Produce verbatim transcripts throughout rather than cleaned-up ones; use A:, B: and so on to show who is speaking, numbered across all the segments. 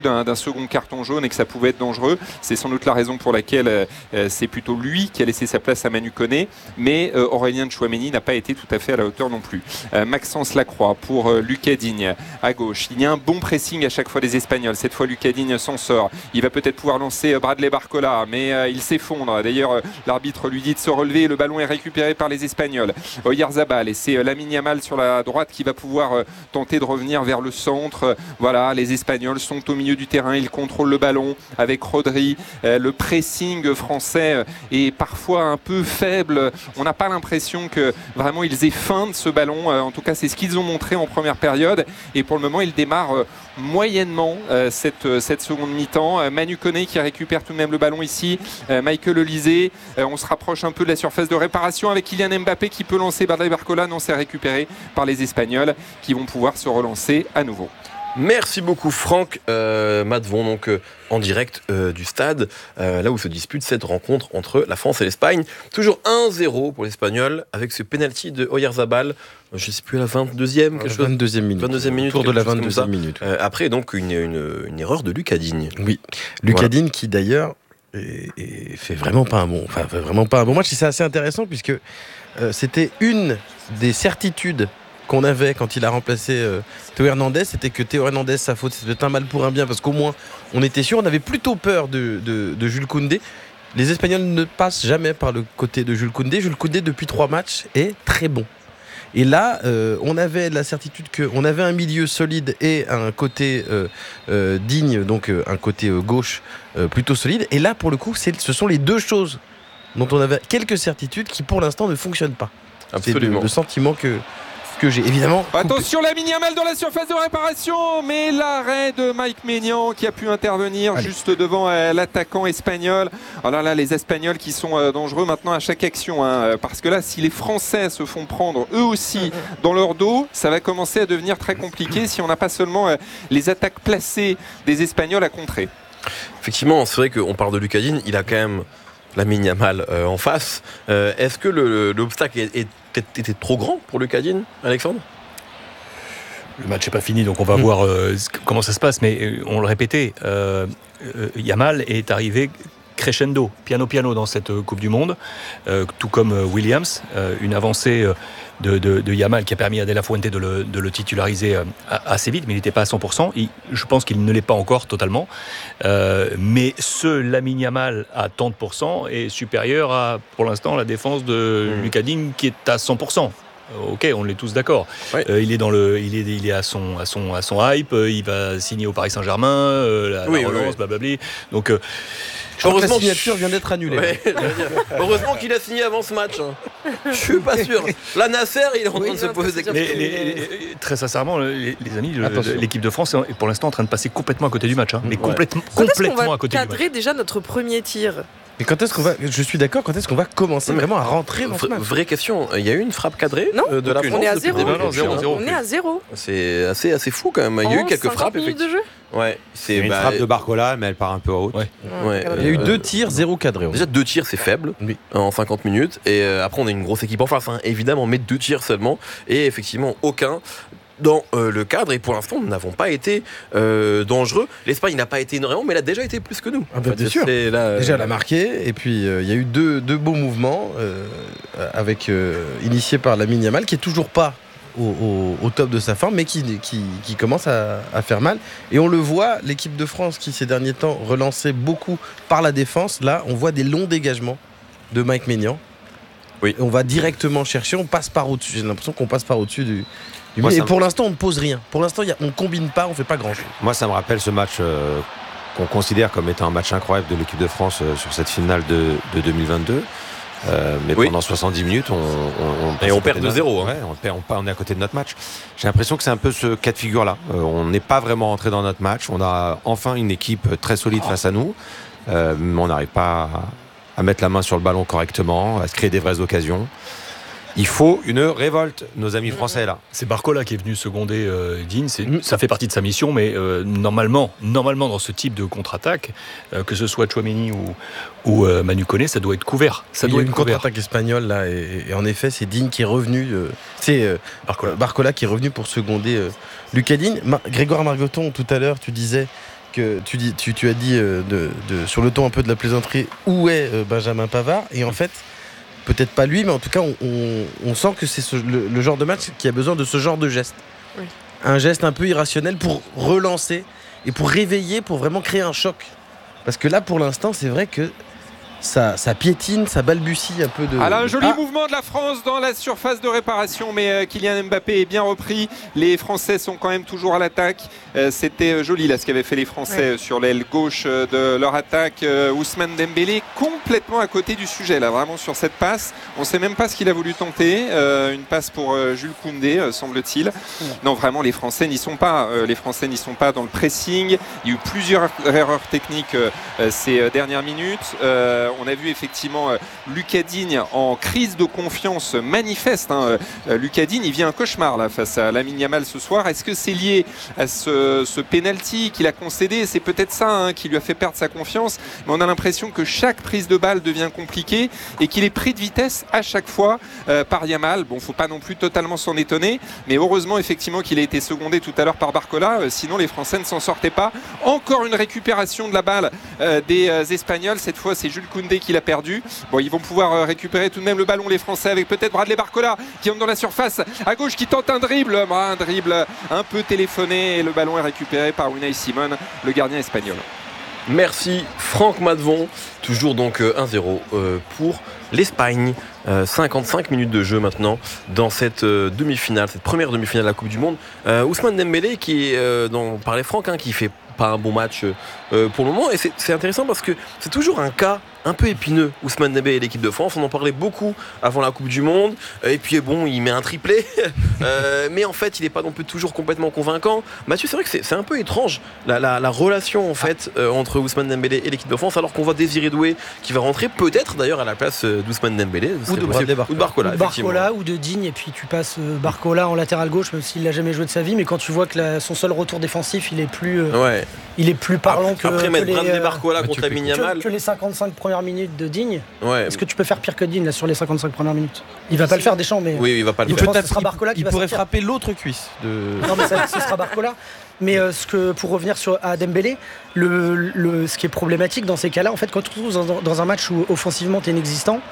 A: D'un, d'un second carton jaune et que ça pouvait être dangereux. C'est sans doute la raison pour laquelle euh, c'est plutôt lui qui a laissé sa place à Manu Koné, mais euh, Aurélien Tchouaméni n'a pas été tout à fait à la hauteur non plus. Euh, Maxence Lacroix pour euh, Lucas Digne à gauche. Il y a un bon pressing à chaque fois des Espagnols. Cette fois, Lucas Digne s'en sort. Il va peut-être pouvoir lancer euh, Bradley Barcola, mais euh, il s'effondre. D'ailleurs, euh, l'arbitre lui dit de se relever et le ballon est récupéré par les Espagnols. Oyarzabal, et c'est euh, Lamine Yamal sur la droite qui va pouvoir euh, tenter de revenir vers le centre. Euh, voilà, les Espagnols sont au milieu du terrain, il contrôle le ballon avec Rodri. Euh, le pressing français est parfois un peu faible. On n'a pas l'impression que vraiment ils aient faim de ce ballon. Euh, en tout cas, c'est ce qu'ils ont montré en première période. Et pour le moment, ils démarrent euh, moyennement euh, cette, euh, cette seconde mi-temps. Euh, Manu Koné qui récupère tout de même le ballon ici. Euh, Michael Olise. Euh, on se rapproche un peu de la surface de réparation avec Kylian Mbappé qui peut lancer Bradley Barcola. Non, c'est récupéré par les Espagnols qui vont pouvoir se relancer à nouveau.
B: Merci beaucoup Franck. euh, Matt Von, donc euh, en direct euh, du stade, euh, là où se dispute cette rencontre entre la France et l'Espagne. Toujours un zéro pour l'Espagnol avec ce penalty de Oyarzabal. Je ne sais plus, à la vingt-deuxième, quelque chose.
C: vingt-deuxième minute.
B: vingt-deuxième minute.
C: Autour de la vingt-deuxième minute.
B: Euh, après, donc, une, une, une erreur de Lucas Digne.
C: Oui. Lucas voilà. Digne qui, d'ailleurs, est, est, fait vraiment pas un bon, enfin, fait vraiment pas un bon match. Et c'est assez intéressant puisque euh, c'était une des certitudes qu'on avait quand il a remplacé euh, Théo Hernandez, c'était que Théo Hernandez, sa faute, c'était un mal pour un bien, parce qu'au moins, on était sûr, on avait plutôt peur de, de, de Jules Koundé. Les Espagnols ne passent jamais par le côté de Jules Koundé. Jules Koundé, depuis trois matchs, est très bon. Et là, euh, on avait la certitude qu'on avait un milieu solide et un côté euh, euh, digne, donc euh, un côté euh, gauche euh, plutôt solide. Et là, pour le coup, c'est, ce sont les deux choses dont on avait quelques certitudes qui, pour l'instant, ne fonctionnent pas.
B: Absolument.
C: C'est le, le sentiment que... que j'ai évidemment coupé.
A: Attention, Lamine Yamal dans la surface de réparation, mais l'arrêt de Mike Maignan qui a pu intervenir Allez. juste devant euh, l'attaquant espagnol. Alors là, les Espagnols qui sont euh, dangereux maintenant à chaque action, hein, parce que là, si les Français se font prendre eux aussi dans leur dos, ça va commencer à devenir très compliqué si on n'a pas seulement euh, les attaques placées des Espagnols à contrer.
B: Effectivement, c'est vrai qu'on parle de Lucas Digne, il a quand même Lamine Yamal euh, en face. Euh, est-ce que le, l'obstacle est, est était trop grand pour Lucas Digne, Alexandre ?
D: Le match n'est pas fini, donc on va mmh. voir euh, comment ça se passe, mais euh, on le répétait, euh, euh, Yamal est arrivé crescendo, piano piano dans cette euh, Coupe du Monde, euh, tout comme euh, Williams, euh, une avancée euh, de, de, de Yamal qui a permis à De La Fuente de le, de le titulariser euh, assez vite, mais il n'était pas à cent pour cent. Il, je pense qu'il ne l'est pas encore totalement, euh, mais ce Lamine Yamal à trente pour cent est supérieur à, pour l'instant, la défense de mmh. Lucas Digne qui est à cent pour cent. Ok, on l'est tous d'accord. Ouais. Euh, il est dans le, il est, il est à son, à son, à son hype. Euh, il va signer au Paris Saint-Germain. Euh, la, oui, la relance, oui. blablabla. Donc, euh,
C: je crois que la signature vient d'être annulée.
B: Ouais, heureusement qu'il a signé avant ce match. Hein. Je suis pas sûr. La Nasser, il est en train oui, de se poser des questions.
D: Les, les, les, très sincèrement, les, les amis, le, l'équipe de France est pour l'instant en train de passer complètement à côté du match. Hein. Mais ouais. complètement, complètement à côté du match.
E: Quand est-ce qu'on va cadrer déjà notre premier tir ?
C: Mais quand est-ce qu'on va, je suis d'accord, quand est-ce qu'on va commencer vraiment à rentrer dans ce match ?
B: Vraie question, il y a eu une frappe cadrée
E: non,
B: euh, de la France.
E: On est à zéro.
B: Non, non, zéro, zéro.
E: On est à zéro.
B: C'est assez, assez fou quand même. Il y a eu quelques frappes.
E: minutes de jeu.
B: Ouais,
F: c'est une bah, frappe de Barcola, mais elle part un peu haute.
B: Ouais. Ouais.
C: Il y a eu deux tirs, zéro cadré.
B: Déjà deux tirs, c'est faible oui. en cinquante minutes. Et euh, après, on a une grosse équipe en face, hein, évidemment, mais deux tirs seulement. Et effectivement, aucun dans euh, le cadre. Et pour l'instant, nous n'avons pas été euh, dangereux. L'Espagne n'a pas été énormément, mais elle a déjà été plus que nous.
C: Ah bah, bien sûr. C'est là, déjà, elle a marqué. Et puis, il euh, y a eu deux, deux beaux mouvements euh, avec euh, initiés par Lamine Yamal, qui est toujours pas Au, au, au top de sa forme, mais qui, qui, qui commence à, à faire mal. Et on le voit, l'équipe de France qui ces derniers temps relançait beaucoup par la défense, là on voit des longs dégagements de Mike Maignan. Oui. On va directement chercher, on passe par au-dessus. J'ai l'impression qu'on passe par au-dessus du, du Moi, et pour me... l'instant on ne pose rien. Pour l'instant y a, on ne combine pas, on ne fait pas grand-chose.
F: Moi ça me rappelle ce match euh, qu'on considère comme étant un match incroyable de l'équipe de France euh, sur cette finale de, de deux mille vingt-deux. Euh, mais oui. pendant soixante-dix minutes, on, on, on
B: et on perd de zéro. Hein.
F: Ouais, on, perd, on, on est à côté de notre match. J'ai l'impression que c'est un peu ce cas de figure-là. Euh, on n'est pas vraiment entré dans notre match. On a enfin une équipe très solide face à nous, euh, mais on n'arrive pas à, à mettre la main sur le ballon correctement, à se créer des vraies occasions. Il faut une révolte, nos amis français là.
D: C'est Barcola qui est venu seconder euh, Digne. C'est, mmh. Ça fait partie de sa mission, mais euh, normalement, normalement dans ce type de contre-attaque, euh, que ce soit Tchouaméni ou, ou euh, Manu Koné, ça doit être couvert. Ça
C: Il
D: doit
C: y a
D: être
C: une
D: couvert.
C: contre-attaque espagnole là, et, et en effet, c'est Digne qui est revenu. Euh, c'est euh, Barcola. Barcola qui est revenu pour seconder euh, Lucas Digne. Ma- Grégoire Margoton, tout à l'heure, tu disais que tu, dis, tu, tu as dit euh, de, de, sur le ton un peu de la plaisanterie, où est euh, Benjamin Pavard? Et en fait, peut-être pas lui, mais en tout cas, on, on, on sent que c'est ce, le, le genre de match qui a besoin de ce genre de geste.
E: Oui.
C: Un geste un peu irrationnel pour relancer et pour réveiller, pour vraiment créer un choc. Parce que là, pour l'instant, c'est vrai que ça, ça piétine, ça balbutie un peu de...
A: Alors un joli
C: ah.
A: mouvement de la France dans la surface de réparation, mais euh, Kylian Mbappé est bien repris. Les Français sont quand même toujours à l'attaque. Euh, c'était euh, joli là ce qu'avaient fait les Français ouais. sur l'aile gauche euh, de leur attaque. Euh, Ousmane Dembélé complètement à côté du sujet là, vraiment sur cette passe. On ne sait même pas ce qu'il a voulu tenter. Euh, une passe pour euh, Jules Koundé, euh, semble-t-il. Ouais. Non, vraiment, les Français n'y sont pas. Euh, les Français n'y sont pas dans le pressing. Il y a eu plusieurs erreurs techniques euh, ces euh, dernières minutes. Euh, On a vu effectivement euh, Lucas Digne en crise de confiance manifeste. Hein. Euh, Lucas Digne, il vit un cauchemar là, face à Lamine Yamal ce soir. Est-ce que c'est lié à ce, ce penalty qu'il a concédé? C'est peut-être ça hein, qui lui a fait perdre sa confiance. Mais on a l'impression que chaque prise de balle devient compliquée et qu'il est pris de vitesse à chaque fois euh, par Yamal. Bon, faut pas non plus totalement s'en étonner. Mais heureusement effectivement qu'il a été secondé tout à l'heure par Barcola. Euh, sinon les Français ne s'en sortaient pas. Encore une récupération de la balle euh, des euh, Espagnols. Cette fois, c'est Jules Koundé qu'il a perdu. Bon, ils vont pouvoir récupérer tout de même le ballon, les Français, avec peut-être Bradley Barcola qui entre dans la surface à gauche, qui tente un dribble, un dribble un peu téléphoné et le ballon est récupéré par Unai Simon, le gardien espagnol.
B: Merci Franck Madvon. Toujours donc un zéro pour l'Espagne. cinquante-cinq minutes de jeu maintenant dans cette demi-finale, cette première demi-finale de la Coupe du Monde. Euh, Ousmane Dembélé qui, euh, dont parlait Franck, hein, qui fait pas un bon match euh, pour le moment. Et c'est, c'est intéressant parce que c'est toujours un cas un peu épineux, Ousmane Dembélé et l'équipe de France. On en parlait beaucoup avant la Coupe du Monde. Et puis bon, il met un triplé. euh, mais en fait, il n'est pas non plus toujours complètement convaincant. Mathieu, c'est vrai que c'est, c'est un peu étrange la, la, la relation en fait euh, entre Ousmane Dembélé et l'équipe de France, alors qu'on voit Désiré Doué qui va rentrer peut-être d'ailleurs à la place euh, d'Ousmane Dembélé.
C: Ou de,
B: possible,
C: Barcola.
B: ou de Barcola.
G: Ou de Barcola ou de Digne. Et puis tu passes euh, Barcola en latéral gauche, même s'il l'a jamais joué de sa vie. Mais quand tu vois que la, son seul retour défensif, il est plus, euh,
B: ouais.
G: il est plus parlant
B: après,
G: que,
B: après
G: que
B: mettre
G: les,
B: Bradley
G: euh,
B: Barcola
C: bah,
B: contre Lamine Yamal.
G: Que, que les cinquante-cinq premières minutes de Digne.
B: Ouais.
G: Est-ce que tu peux faire pire que Digne là, sur les cinquante-cinq premières minutes? Il va pas le faire, Deschamps, mais
B: oui, il va pas le
G: il
B: faire.
G: pense que ce sera Barcola qui
C: il
G: va
C: pourrait
G: sortir.
C: frapper l'autre cuisse de...
G: Non mais ça, ce sera Barcola. Mais euh, ce que, pour revenir sur, à Dembélé, le, le, ce qui est problématique dans ces cas-là, en fait, quand tu te retrouves dans, dans un match où offensivement tu es inexistant,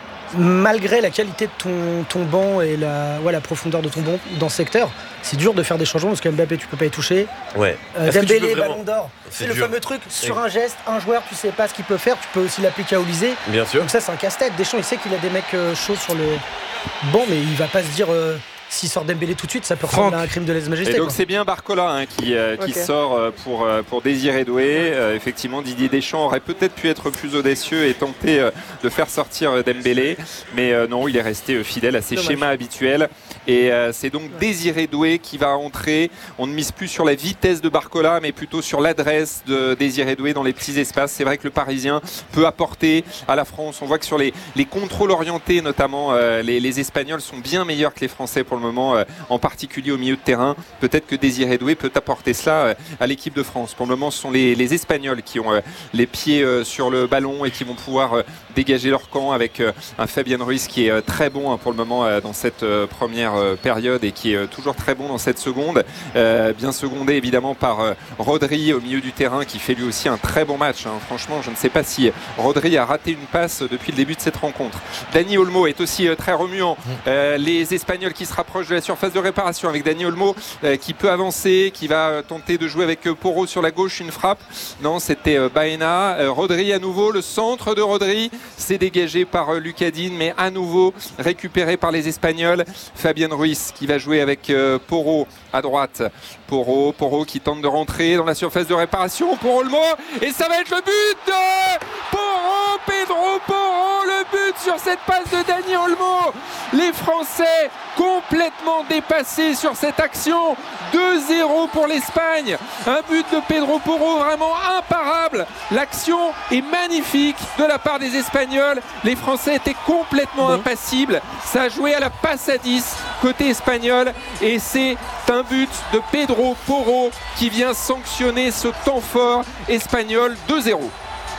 G: malgré la qualité de ton, ton banc et la, ouais, la profondeur de ton banc dans ce secteur, c'est dur de faire des changements parce que Mbappé tu peux pas y toucher.
B: Ouais.
G: Euh, Dembélé, ballon d'or,
B: c'est,
G: c'est le
B: dur.
G: fameux truc sur
B: oui.
G: un geste, un joueur tu sais pas ce qu'il peut faire, tu peux aussi l'appliquer à Olysée.
B: Bien sûr.
G: Donc ça c'est un casse-tête. Deschamps il sait qu'il a des mecs euh, chauds sur le banc, mais il va pas se dire euh, s'il sort Dembélé tout de suite, ça peut ressembler à un crime de lèse-majesté.
A: Et donc
G: quoi.
A: c'est bien Barcola hein, qui, euh, qui
E: okay.
A: sort euh, pour, euh, pour Désiré Doué. Euh, effectivement, Didier Deschamps aurait peut-être pu être plus audacieux et tenter euh, de faire sortir euh, Dembélé. Mais euh, non, il est resté euh, fidèle à ses
G: Dommage.
A: schémas habituels. Et euh, c'est donc Désiré Doué qui va entrer. On ne mise plus sur la vitesse de Barcola, mais plutôt sur l'adresse de Désiré Doué dans les petits espaces. C'est vrai que le Parisien peut apporter à la France. On voit que sur les, les contrôles orientés, notamment, euh, les, les Espagnols sont bien meilleurs que les Français pour le moment, euh, en particulier au milieu de terrain. Peut-être que Désiré Doué peut apporter cela euh, à l'équipe de France. Pour le moment, ce sont les, les Espagnols qui ont euh, les pieds euh, sur le ballon et qui vont pouvoir euh, dégager leur camp avec euh, un Fabien Ruiz qui est euh, très bon hein, pour le moment euh, dans cette euh, première euh, période et qui est euh, toujours très bon dans cette seconde. Euh, bien secondé évidemment par euh, Rodri au milieu du terrain qui fait lui aussi un très bon match. Hein. Franchement, je ne sais pas si Rodri a raté une passe depuis le début de cette rencontre. Dani Olmo est aussi euh, très remuant. Euh, les Espagnols qui se rapprochent de la surface de réparation avec Dani Olmo euh, qui peut avancer, qui va euh, tenter de jouer avec euh, Porro sur la gauche, une frappe. Non, c'était euh, Baena. Euh, Rodri à nouveau, le centre de Rodri, c'est dégagé par euh, Lucas Digne, mais à nouveau récupéré par les Espagnols. Fabien Ruiz qui va jouer avec euh, Porro à droite. Porro, Porro qui tente de rentrer dans la surface de réparation pour Olmo et ça va être le but de Porro, Pedro Porro, le but sur cette passe de Dani Olmo. Les Français complètement dépassés sur cette action. deux zéro pour l'Espagne. Un but de Pedro Porro vraiment imparable. L'action est magnifique de la part des Espagnols. Les Français étaient complètement impassibles. Ça a joué à la passe à dix côté espagnol et c'est un but de Pedro Porro qui vient sanctionner ce temps fort espagnol. Deux zéro.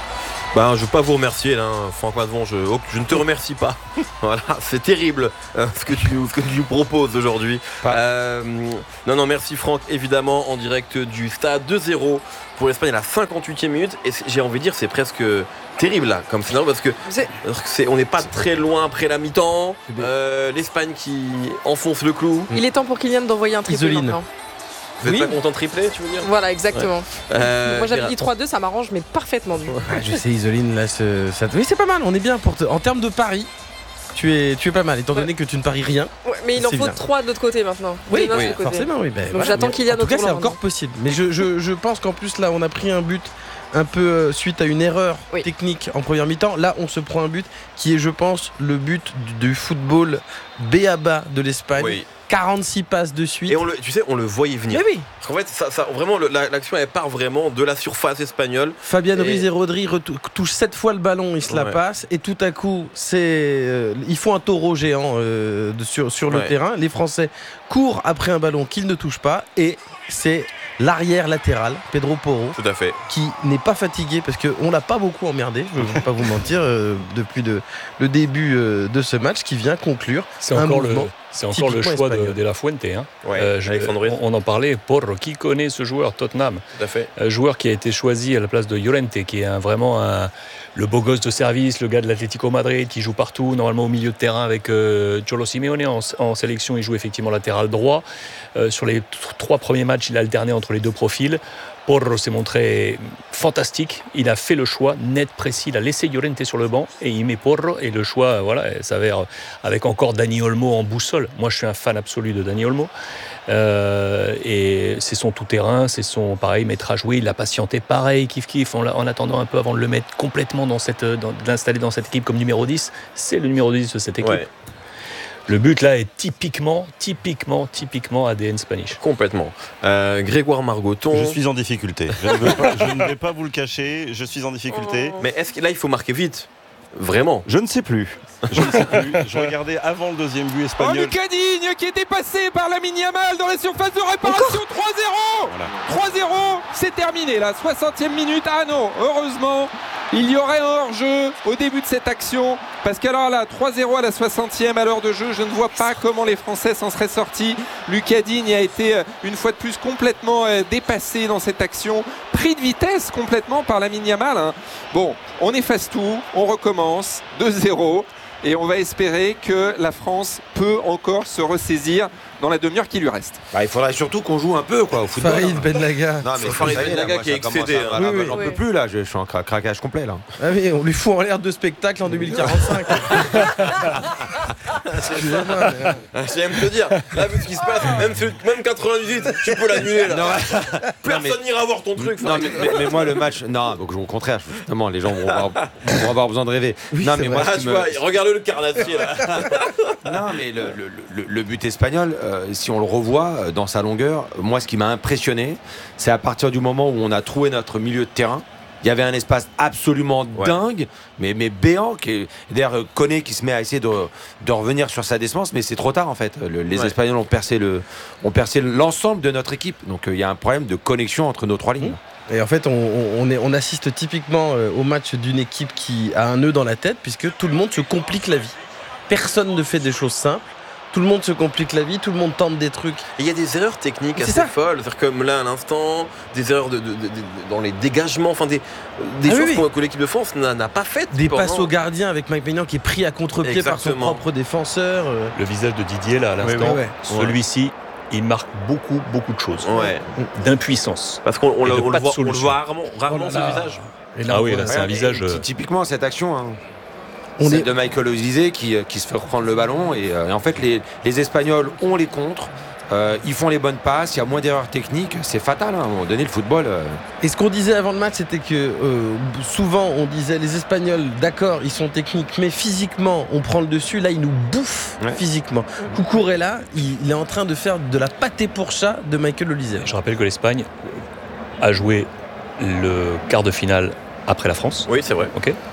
B: Ben, je ne veux pas vous remercier, là, hein. Franck Matvon, je, oh, je ne te remercie pas. Voilà, c'est terrible euh, ce, que tu, ce que tu nous proposes aujourd'hui. Euh, non, non, merci Franck, évidemment, en direct du stade deux zéro pour l'Espagne à la cinquante-huitième minute. Et j'ai envie de dire, c'est presque terrible là, comme scénario, parce que c'est, on n'est pas très loin après la mi-temps. Euh, L'Espagne qui enfonce le clou.
E: Il est temps pour Kylian d'envoyer un triplé
C: Isoline.
E: maintenant.
B: Vous n'êtes
C: Oui.
B: pas content de tripler, tu veux dire?
E: Voilà, exactement.
B: Ouais. Euh,
E: Moi j'avais
B: Gérard-
E: dit trois deux, ça m'arrange, mais parfaitement. Du coup.
C: Ah, je sais, Isoline, là, ce- ça... oui, c'est pas mal, on est bien. Pour te- En termes de paris, tu es, tu es pas mal, étant donné que tu ne paries rien.
E: Ouais, mais il en
C: C'est
E: faut
C: bien.
E: trois de l'autre côté maintenant.
C: Oui,
E: Deux d'un
B: oui,
E: seul côté.
C: Forcément, oui. ben,
E: Donc
C: voilà,
E: j'attends
C: mais
E: Kylian
C: En tout
E: au
C: cas,
E: tour
C: c'est
E: Laurent.
C: encore possible. Mais je, je, je pense qu'en plus, là, on a pris un but un peu euh, suite à une erreur
E: Oui.
C: technique en première mi-temps. Là, on se prend un but qui est, je pense, le but du, du football B A B A de l'Espagne.
B: Oui.
C: quarante-six passes de suite.
B: Et on le, tu sais, on le voyait venir.
C: Mais oui,
B: Parce qu'en fait, ça, ça, vraiment, le- la- l'action, elle part vraiment de la surface espagnole.
C: Fabien
B: Et-
C: Ruiz et Rodri retou- touchent sept fois le ballon, ils se la
B: Ouais.
C: passent et tout à coup, c'est euh, ils font un taureau géant euh, de- sur, sur le
B: Ouais.
C: terrain. Les Français courent après un ballon qu'ils ne touchent pas et c'est l'arrière latéral, Pedro Porro,
B: Tout à fait.
C: qui n'est pas fatigué parce qu'on l'a pas beaucoup emmerdé, je ne vais pas vous mentir, euh, depuis de- le début euh, de ce match, qui vient conclure
D: C'est
C: un
D: encore le,
C: mouvement.
D: c'est encore le
C: typiquement
D: choix de,
C: espagnol.
D: de la Fuente. Hein.
B: Ouais,
D: Euh, je-
B: Alexandre Ruiz.
D: on, on en parlait. Porro, qui connaît ce joueur Tottenham,
B: Tout à fait.
D: euh, joueur qui a été choisi à la place de Llorente, qui est un- vraiment un- le beau gosse de service, le gars de l'Atlético Madrid, qui joue partout, normalement au milieu de terrain avec euh, Cholo Simeone. En, en sélection, il joue effectivement latéral droit. Euh, sur les t- trois premiers matchs, il a alterné entre les deux profils. Porro s'est montré fantastique. Il a fait le choix net, précis. Il a laissé Llorente sur le banc et il met Porro. Et le choix, voilà, s'avère avec encore Dani Olmo en boussole. Moi, je suis un fan absolu de Dani Olmo. Euh, et c'est son tout-terrain, c'est son pareil maître à jouer. Il a patienté pareil, kiff kiff, en, en attendant un peu avant de le mettre complètement dans cette, dans, de l'installer dans cette équipe comme numéro dix. C'est le numéro dix de cette équipe.
B: Ouais,
D: Le but là est typiquement, typiquement, typiquement A D N Spanish.
B: complètement. Euh, Grégoire Margoton.
H: Je suis en difficulté. Je ne, veux pas, je ne vais pas vous le cacher. Je suis en difficulté.
B: Mais est-ce que là, il faut marquer vite? Vraiment?
H: Je ne sais plus. Je ne sais plus. Je regardais avant le deuxième but
A: Oh,
H: espagnol.
A: Lucas Digne qui est dépassé par Lamine Yamal dans la surface de réparation. trois zéro
H: Voilà.
A: trois zéro, c'est terminé la soixantième minute. Ah non, heureusement, il y aurait un hors-jeu au début de cette action. Parce qu'alors là, trois zéro à la soixantième à l'heure de jeu, je ne vois pas comment les Français s'en seraient sortis. Lucas Digne a été euh, une fois de plus complètement euh, dépassé dans cette action, pris de vitesse complètement par Lamine Yamal. Hein. Bon, on efface tout, on recommence, deux zéro. Et on va espérer que la France peut encore se ressaisir dans la demi-heure qui lui reste.
F: Bah, il faudrait surtout qu'on joue un peu quoi, au football.
C: Farid
F: hein.
C: Benlaga.
F: Non, mais
B: Farid
F: ça y est, là,
B: Benlaga
F: moi,
B: qui est
F: ça commence
B: excédé,
F: à-
B: hein.
F: là,
C: Oui,
F: moi,
C: oui.
F: J'en
E: Oui.
F: peux plus là, je, je suis en cra- craquage complet là.
C: Ah oui, on lui fout en l'air deux spectacles en deux mille quarante-cinq. Excusez-moi, mais-
B: J'aime te dire, là, vu ce qui se passe, même, sur- même quatre-vingt-dix-huit, tu peux l'annuler là. Personne n'ira voir ton truc.
F: Non, mais, mais- mais moi le match, non, donc, au contraire, justement, les gens vont avoir, vont avoir besoin de rêver.
C: Oui,
F: non,
C: c'est
F: mais
C: vrai.
F: moi,
B: Ah,
F: ce qui
B: tu
F: me-
B: vois, regarde le carnassier là.
F: Non, mais le, le- le- le but espagnol, euh, si on le revoit euh, dans sa longueur, moi, ce qui m'a impressionné, c'est à partir du moment où on a trouvé notre milieu de terrain. Il y avait un espace absolument
B: Ouais.
F: dingue, mais, mais béant. Qui est- D'ailleurs, euh, Koné qui se met à essayer de, de revenir sur sa défense, mais c'est trop tard en fait. Le- les
B: Ouais.
F: Espagnols ont percé, le, ont percé l'ensemble de notre équipe. Donc euh, il y a un problème de connexion entre nos trois lignes.
C: Et en fait, on, on- on est- on assiste typiquement euh, au match d'une équipe qui a un nœud dans la tête, puisque tout le monde se complique la vie. Personne ne fait des choses simples. Tout le monde se complique la vie, tout le monde tente des trucs.
B: Et il y a des erreurs techniques
C: C'est
B: assez
C: ça.
B: folles, c'est-à-dire comme là à l'instant, des erreurs de, de- de- de- dans les dégagements, enfin des, des
C: Ah
B: choses
C: oui, oui.
B: qu'on- que l'équipe de France n'a n'a pas faites.
C: Des
B: pendant-
C: passes au gardien avec Mike Maignan qui est pris à contre-pied par son
B: Exactement.
C: propre défenseur. euh.
D: Le visage de Didier là à l'instant,
C: oui, ouais.
D: celui-ci, il marque beaucoup, beaucoup de choses.
B: Ouais.
D: D'impuissance.
B: Parce qu'on on
D: Et
B: le,
D: de
B: on le
D: pas de
B: voit, on le
D: solution.
B: voit rarement, rarement
C: Oh là là.
B: ce visage.
C: Et
D: Ah
C: on
D: oui,
C: voit-
D: là, c'est un
F: Regarde,
D: visage,
F: et
D: euh,
F: Typiquement cette action. hein.
C: On
F: Celle
C: est-
F: de Michael Olise qui, euh, qui se fait reprendre le ballon et, euh, et en fait les, les Espagnols ont les contres, euh, ils font les bonnes passes, il y a moins d'erreurs techniques, c'est fatal hein, à un moment donné le football. euh,
C: Et ce qu'on disait avant le match, c'était que euh, souvent on disait les Espagnols, d'accord, ils sont techniques, mais physiquement, on prend le dessus. Là, ils nous bouffent
F: Ouais.
C: physiquement. Cucurella, il, il est en train de faire de la pâté pour chat de Michael Olise.
D: Je rappelle que l'Espagne a joué le quart de finale après la France.
B: Oui, c'est vrai.
D: Ok.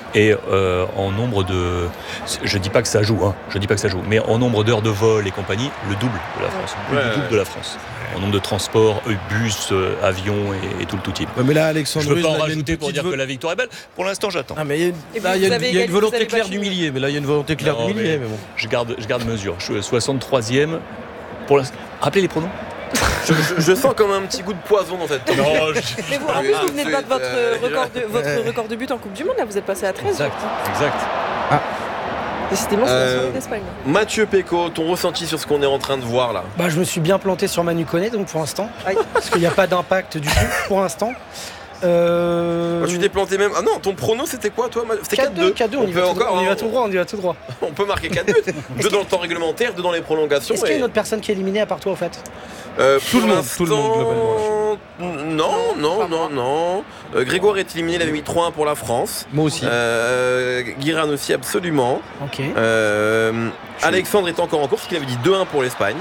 D: Et euh, en nombre de, je dis pas que ça joue, hein, je dis pas que ça joue, mais en nombre d'heures de vol et compagnie, le double de la France, plus
B: Ouais,
D: du double
B: ouais.
D: de la France. En nombre de transports, euh, bus, euh, avions et, et tout le tout type.
C: Ouais, mais là, Alexandre
D: Je veux
C: Ruiz,
D: pas en
C: là, il y a une
D: rajouter pour
C: petite
D: dire
C: vo-
D: que la victoire est belle. Pour l'instant, j'attends.
C: Ah, mais il y a une,
E: Et
C: là,
E: vous
C: il y a une-
E: avez
C: il y a une
E: gagné,
C: volonté
E: vous avez
C: claire
E: battu.
C: d'humilier. Mais là, il y a une volonté claire
D: Non,
C: d'humilier.
D: mais
C: Mais bon.
D: Je garde, je garde mesure. Je suis soixante-troisième. Pour l'instant. Rappelez les pronoms.
B: Je, je- je sens comme un petit goût de poison dans cette
D: Non,
E: Mais vous, en plus,
B: Ah,
E: vous venez de
B: c'est-
E: battre votre,
B: euh,
E: record de, votre
C: euh,
E: record de but en Coupe du Monde. Là, vous êtes passé à treize.
D: exact, exact.
E: Décidément, c'est la
B: Euh,
E: soirée d'Espagne.
B: Mathieu Péco, ton ressenti sur ce qu'on est en train de voir là?
G: Bah, je me suis bien planté sur Manu Koné, donc pour l'instant.
E: Aïe.
G: Parce qu'il n'y a pas d'impact du tout pour l'instant. Euh...
B: Oh, tu t'es planté même. Ah non, ton prono c'était quoi toi? C'était quatre deux.
G: quatre deux, on, y
B: peut
G: va tout
B: encore,
G: droit, on y va
B: hein,
G: tout droit, on y va tout droit.
B: on peut marquer quatre buts. Deux dans le temps réglementaire, deux dans les prolongations.
G: Est-ce qu'il y a
B: et-
G: une autre personne qui est éliminée à part toi, au fait?
B: Euh,
C: Tout
B: pour
C: le monde, tout le monde,
B: l'instant, Non, non,
E: pas
B: non, non. Euh, Grégoire est éliminé, il avait mis trois un pour la France.
C: Moi aussi.
B: Euh, Guiran aussi, absolument.
G: Ok.
B: Euh, Alexandre est encore en course, parce qu'il avait dit deux un pour l'Espagne.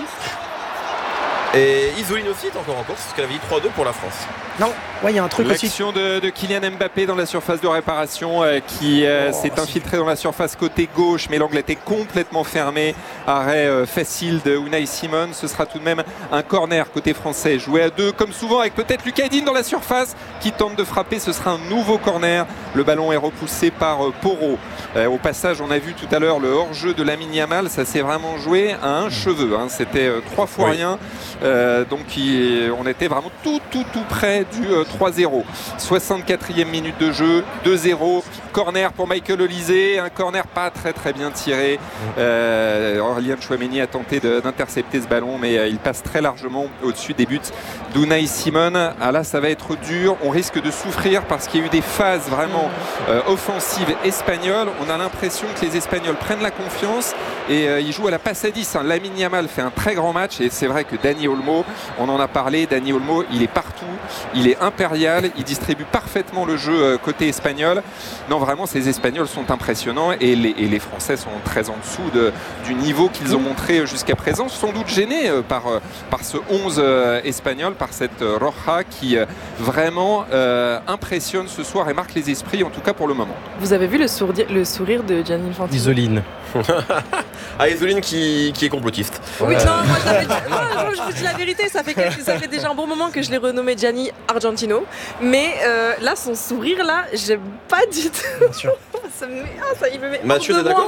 B: Et Isoline aussi est encore en course, parce qu'elle avait dit trois deux pour la France.
G: Non, ouais, il y a un truc aussi.
A: L'action de, de Kylian Mbappé dans la surface de réparation euh, qui euh,
G: Oh,
A: s'est
G: c'est-
A: infiltré dans la surface côté gauche, mais l'angle était complètement fermé. Arrêt euh, facile de Unai Simon. Ce sera tout de même un corner côté français. Joué à deux, comme souvent, avec peut-être Lucas Digne dans la surface qui tente de frapper. Ce sera un nouveau corner. Le ballon est repoussé par euh, Porro. Euh, au passage, on a vu tout à l'heure le hors-jeu de Lamine Yamal. Ça s'est vraiment joué à un cheveu. Hein. C'était euh, trois fois
B: Oui.
A: rien. Euh, donc il- on était vraiment tout tout tout près du euh, trois zéro. soixante-quatrième minute de jeu, deux zéro. Corner pour Michael Olise, un corner pas très très bien tiré. Euh, Aurélien Tchouaméni a tenté de- d'intercepter ce ballon, mais euh, il passe très largement au-dessus des buts d'Unai Simon. Ah là, ça va être dur. On risque de souffrir parce qu'il y a eu des phases vraiment euh, offensives espagnoles. On a l'impression que les Espagnols prennent la confiance et euh, ils jouent à la passe à dix. Hein. Lamine Yamal fait un très grand match et c'est vrai que Dani Olmo, on en a parlé, Dani Olmo, il est partout, il est impérial, il distribue parfaitement le jeu euh, côté espagnol. Non, vraiment, ces Espagnols sont impressionnants et les, et les Français sont très en dessous de, du niveau qu'ils ont montré jusqu'à présent, sans doute gênés euh, par, euh, par ce onze euh, espagnol, par cette euh, Roja qui euh, vraiment euh, impressionne ce soir et marque les esprits, en tout cas pour le moment.
E: Vous avez vu le, sourdi- le sourire de Gianni Infantino?
C: Isoline.
B: Ah, Isoline qui, qui est complotiste.
E: Oui, non, moi je, l'avais dit- moi, je vous dis la vérité, ça fait, quelques- ça fait déjà un bon moment que je l'ai renommé Gianni Argentino. Mais euh, là, son sourire, là, j'aime pas du tout.
G: Bien sûr.
E: Ça me met- ah, ça, il me met
B: Mathieu,
E: hors
B: t'es
E: de moi.
B: d'accord?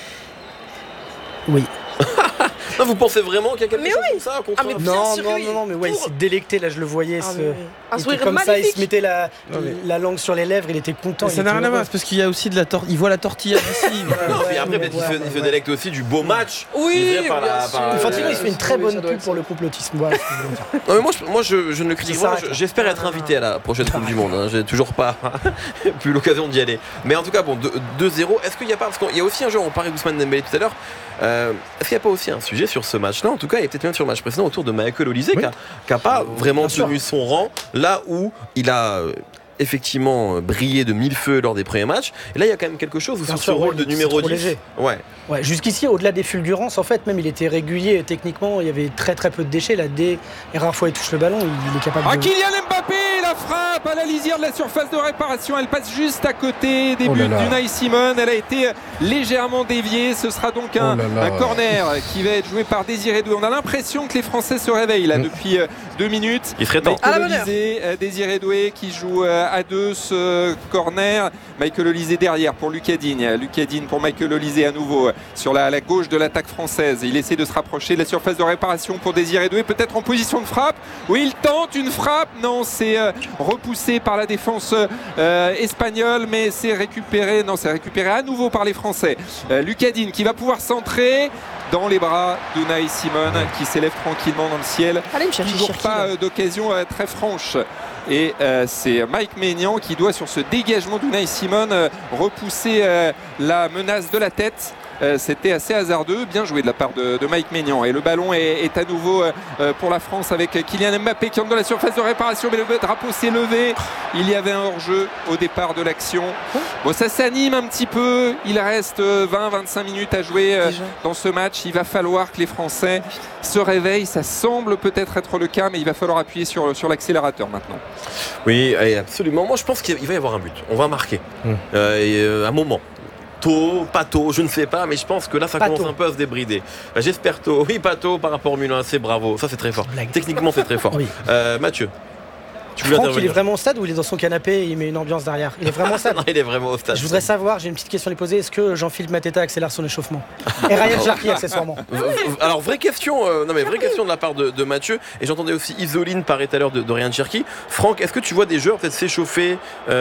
G: Oui.
B: Non, vous pensez vraiment qu'il y a quelque
E: Mais
B: chose
E: oui.
B: comme ça au
E: Ah, mais
B: contraire?
E: bien
G: Non,
E: sûr
G: non,
E: que oui.
G: non, non, mais ouais, il
E: Pour-
G: s'est délecté, là, je le voyais.
E: Ah,
G: ce-
E: mais oui. Un
G: il était
E: sourire
G: comme ça, il
E: magnifique.
G: se mettait la,
C: Non, mais-
G: la langue sur les lèvres, il était content.
C: Mais
G: il
C: ça n'a
G: était
C: rien à voir,
G: heureux.
C: c'est parce qu'il y a aussi de la tortille. Il voit la tortilla d'ici.
B: Non,
G: Ouais,
B: mais après,
G: ouais,
B: peut-être qu'il
G: ouais,
B: se,
G: ouais,
B: il se
G: ouais.
B: délecte aussi du beau match.
E: Oui,
B: livré par
E: bien
B: la-
E: sûr.
B: par-
G: Infantino, il
B: Euh,
G: fait une très
E: oui,
G: bonne
E: ça doit
G: pub
E: être
G: pour
E: ça.
G: le complotisme. Voilà ce que je veux dire.
B: Non, mais moi, je, moi je, je ne le critique
G: Ça
B: pas.
G: s'arrête,
B: Je-
G: là.
B: J'espère être invité à la prochaine Coupe du Monde. Hein. J'ai toujours pas plus l'occasion d'y aller. Mais en tout cas, bon, deux zéro. Est-ce qu'il n'y a pas. Parce qu'il y a aussi un joueur, on parlait d'Ousmane Dembélé tout à l'heure. Euh, Est-ce qu'il n'y a pas aussi un sujet sur ce match-là? En tout cas, et peut-être même sur le match précédent autour de Michael Olise,
C: Oui.
B: qui n'a pas vraiment
G: Bien sûr.
B: tenu son rang là où il a. euh, effectivement euh, brillé de mille feux lors des premiers matchs. Et là, il y a quand même quelque chose où
G: Bien
B: sur ce
G: sûr, ouais,
B: rôle de
G: c'est
B: numéro
G: trop
B: dix.
G: léger.
B: Ouais.
G: Ouais, jusqu'ici, au-delà des fulgurances, en fait, même il était régulier techniquement, il y avait très très peu de déchets. Là, dès les rares fois il touche le ballon, il, il est capable
A: Ah,
G: de.
A: Kylian Mbappé, la frappe à la lisière de la surface de réparation. Elle passe juste à côté des
C: Oh
A: buts
C: là là.
A: d'Unai Simon. Elle a été légèrement déviée. Ce sera donc un,
C: Oh là là.
A: un corner qui va être joué par Désiré Doué. On a l'impression que les Français se réveillent là
C: Mm.
A: depuis euh, deux minutes.
B: Il serait temps.
E: À la
A: Michael
E: bonne heure.
A: Olise, euh, Désiré Doué qui joue euh, à deux ce corner. Michael Olise derrière pour Lucas Digne. Lucas Digne pour Michael Olise à nouveau euh, sur la, la gauche de l'attaque française. Il essaie de se rapprocher de la surface de réparation pour Désiré Doué, peut-être en position de frappe. Oui, il tente une frappe. Non, c'est euh, repoussé par la défense euh, espagnole, mais c'est récupéré. Non, c'est récupéré à nouveau par les Français. Euh, Lucas Digne qui va pouvoir centrer dans les bras d'Unai Simon qui s'élève tranquillement dans le ciel.
E: Allez me chercher
A: Toujours
E: Cherki,
A: pas
E: là.
A: euh, d'occasion euh, très franche. Et euh, c'est Mike Maignan qui doit, sur ce dégagement d'Unai Simon, euh, repousser euh, la menace de la tête. euh, c'était assez hasardeux. Bien joué de la part de, de Mike Maignan. Et le ballon est, est à nouveau euh, pour la France avec Kylian Mbappé qui entre dans la surface de réparation. Mais le drapeau s'est levé. Il y avait un hors-jeu au départ de l'action. Bon, ça s'anime un petit peu. Il reste vingt à vingt-cinq minutes à jouer euh, dans ce match. Il va falloir que les Français se réveillent. Ça semble peut-être être le cas, mais il va falloir appuyer sur, sur l'accélérateur maintenant.
B: Oui, absolument. Moi, je pense qu'il va y avoir un but. On va marquer. Mmh. Euh, et, euh, un moment. Tôt, pas tôt, je ne sais pas, mais je pense que là, ça pas commence tôt. un peu à se débrider. J'espère tôt. Oui, pas tôt par rapport au Milan. C'est bravo. Ça, c'est très fort. Blague. Techniquement, c'est très fort. Oui. Euh, Mathieu.
G: Franck, il est vraiment au stade ou il est dans son canapé et il met une ambiance derrière? Il est vraiment au stade.
B: Non, il est vraiment au stade.
G: Je voudrais savoir, j'ai une petite question à lui poser. Est-ce que Jean-Philippe Mateta accélère son échauffement? Et Ryan Cherki accessoirement.
B: Alors, vraie question, euh, non mais vraie question de la part de, de Mathieu. Et j'entendais aussi Isoline parler tout à l'heure de, de Ryan Cherki. Franck, est-ce que tu vois des joueurs peut-être s'échauffer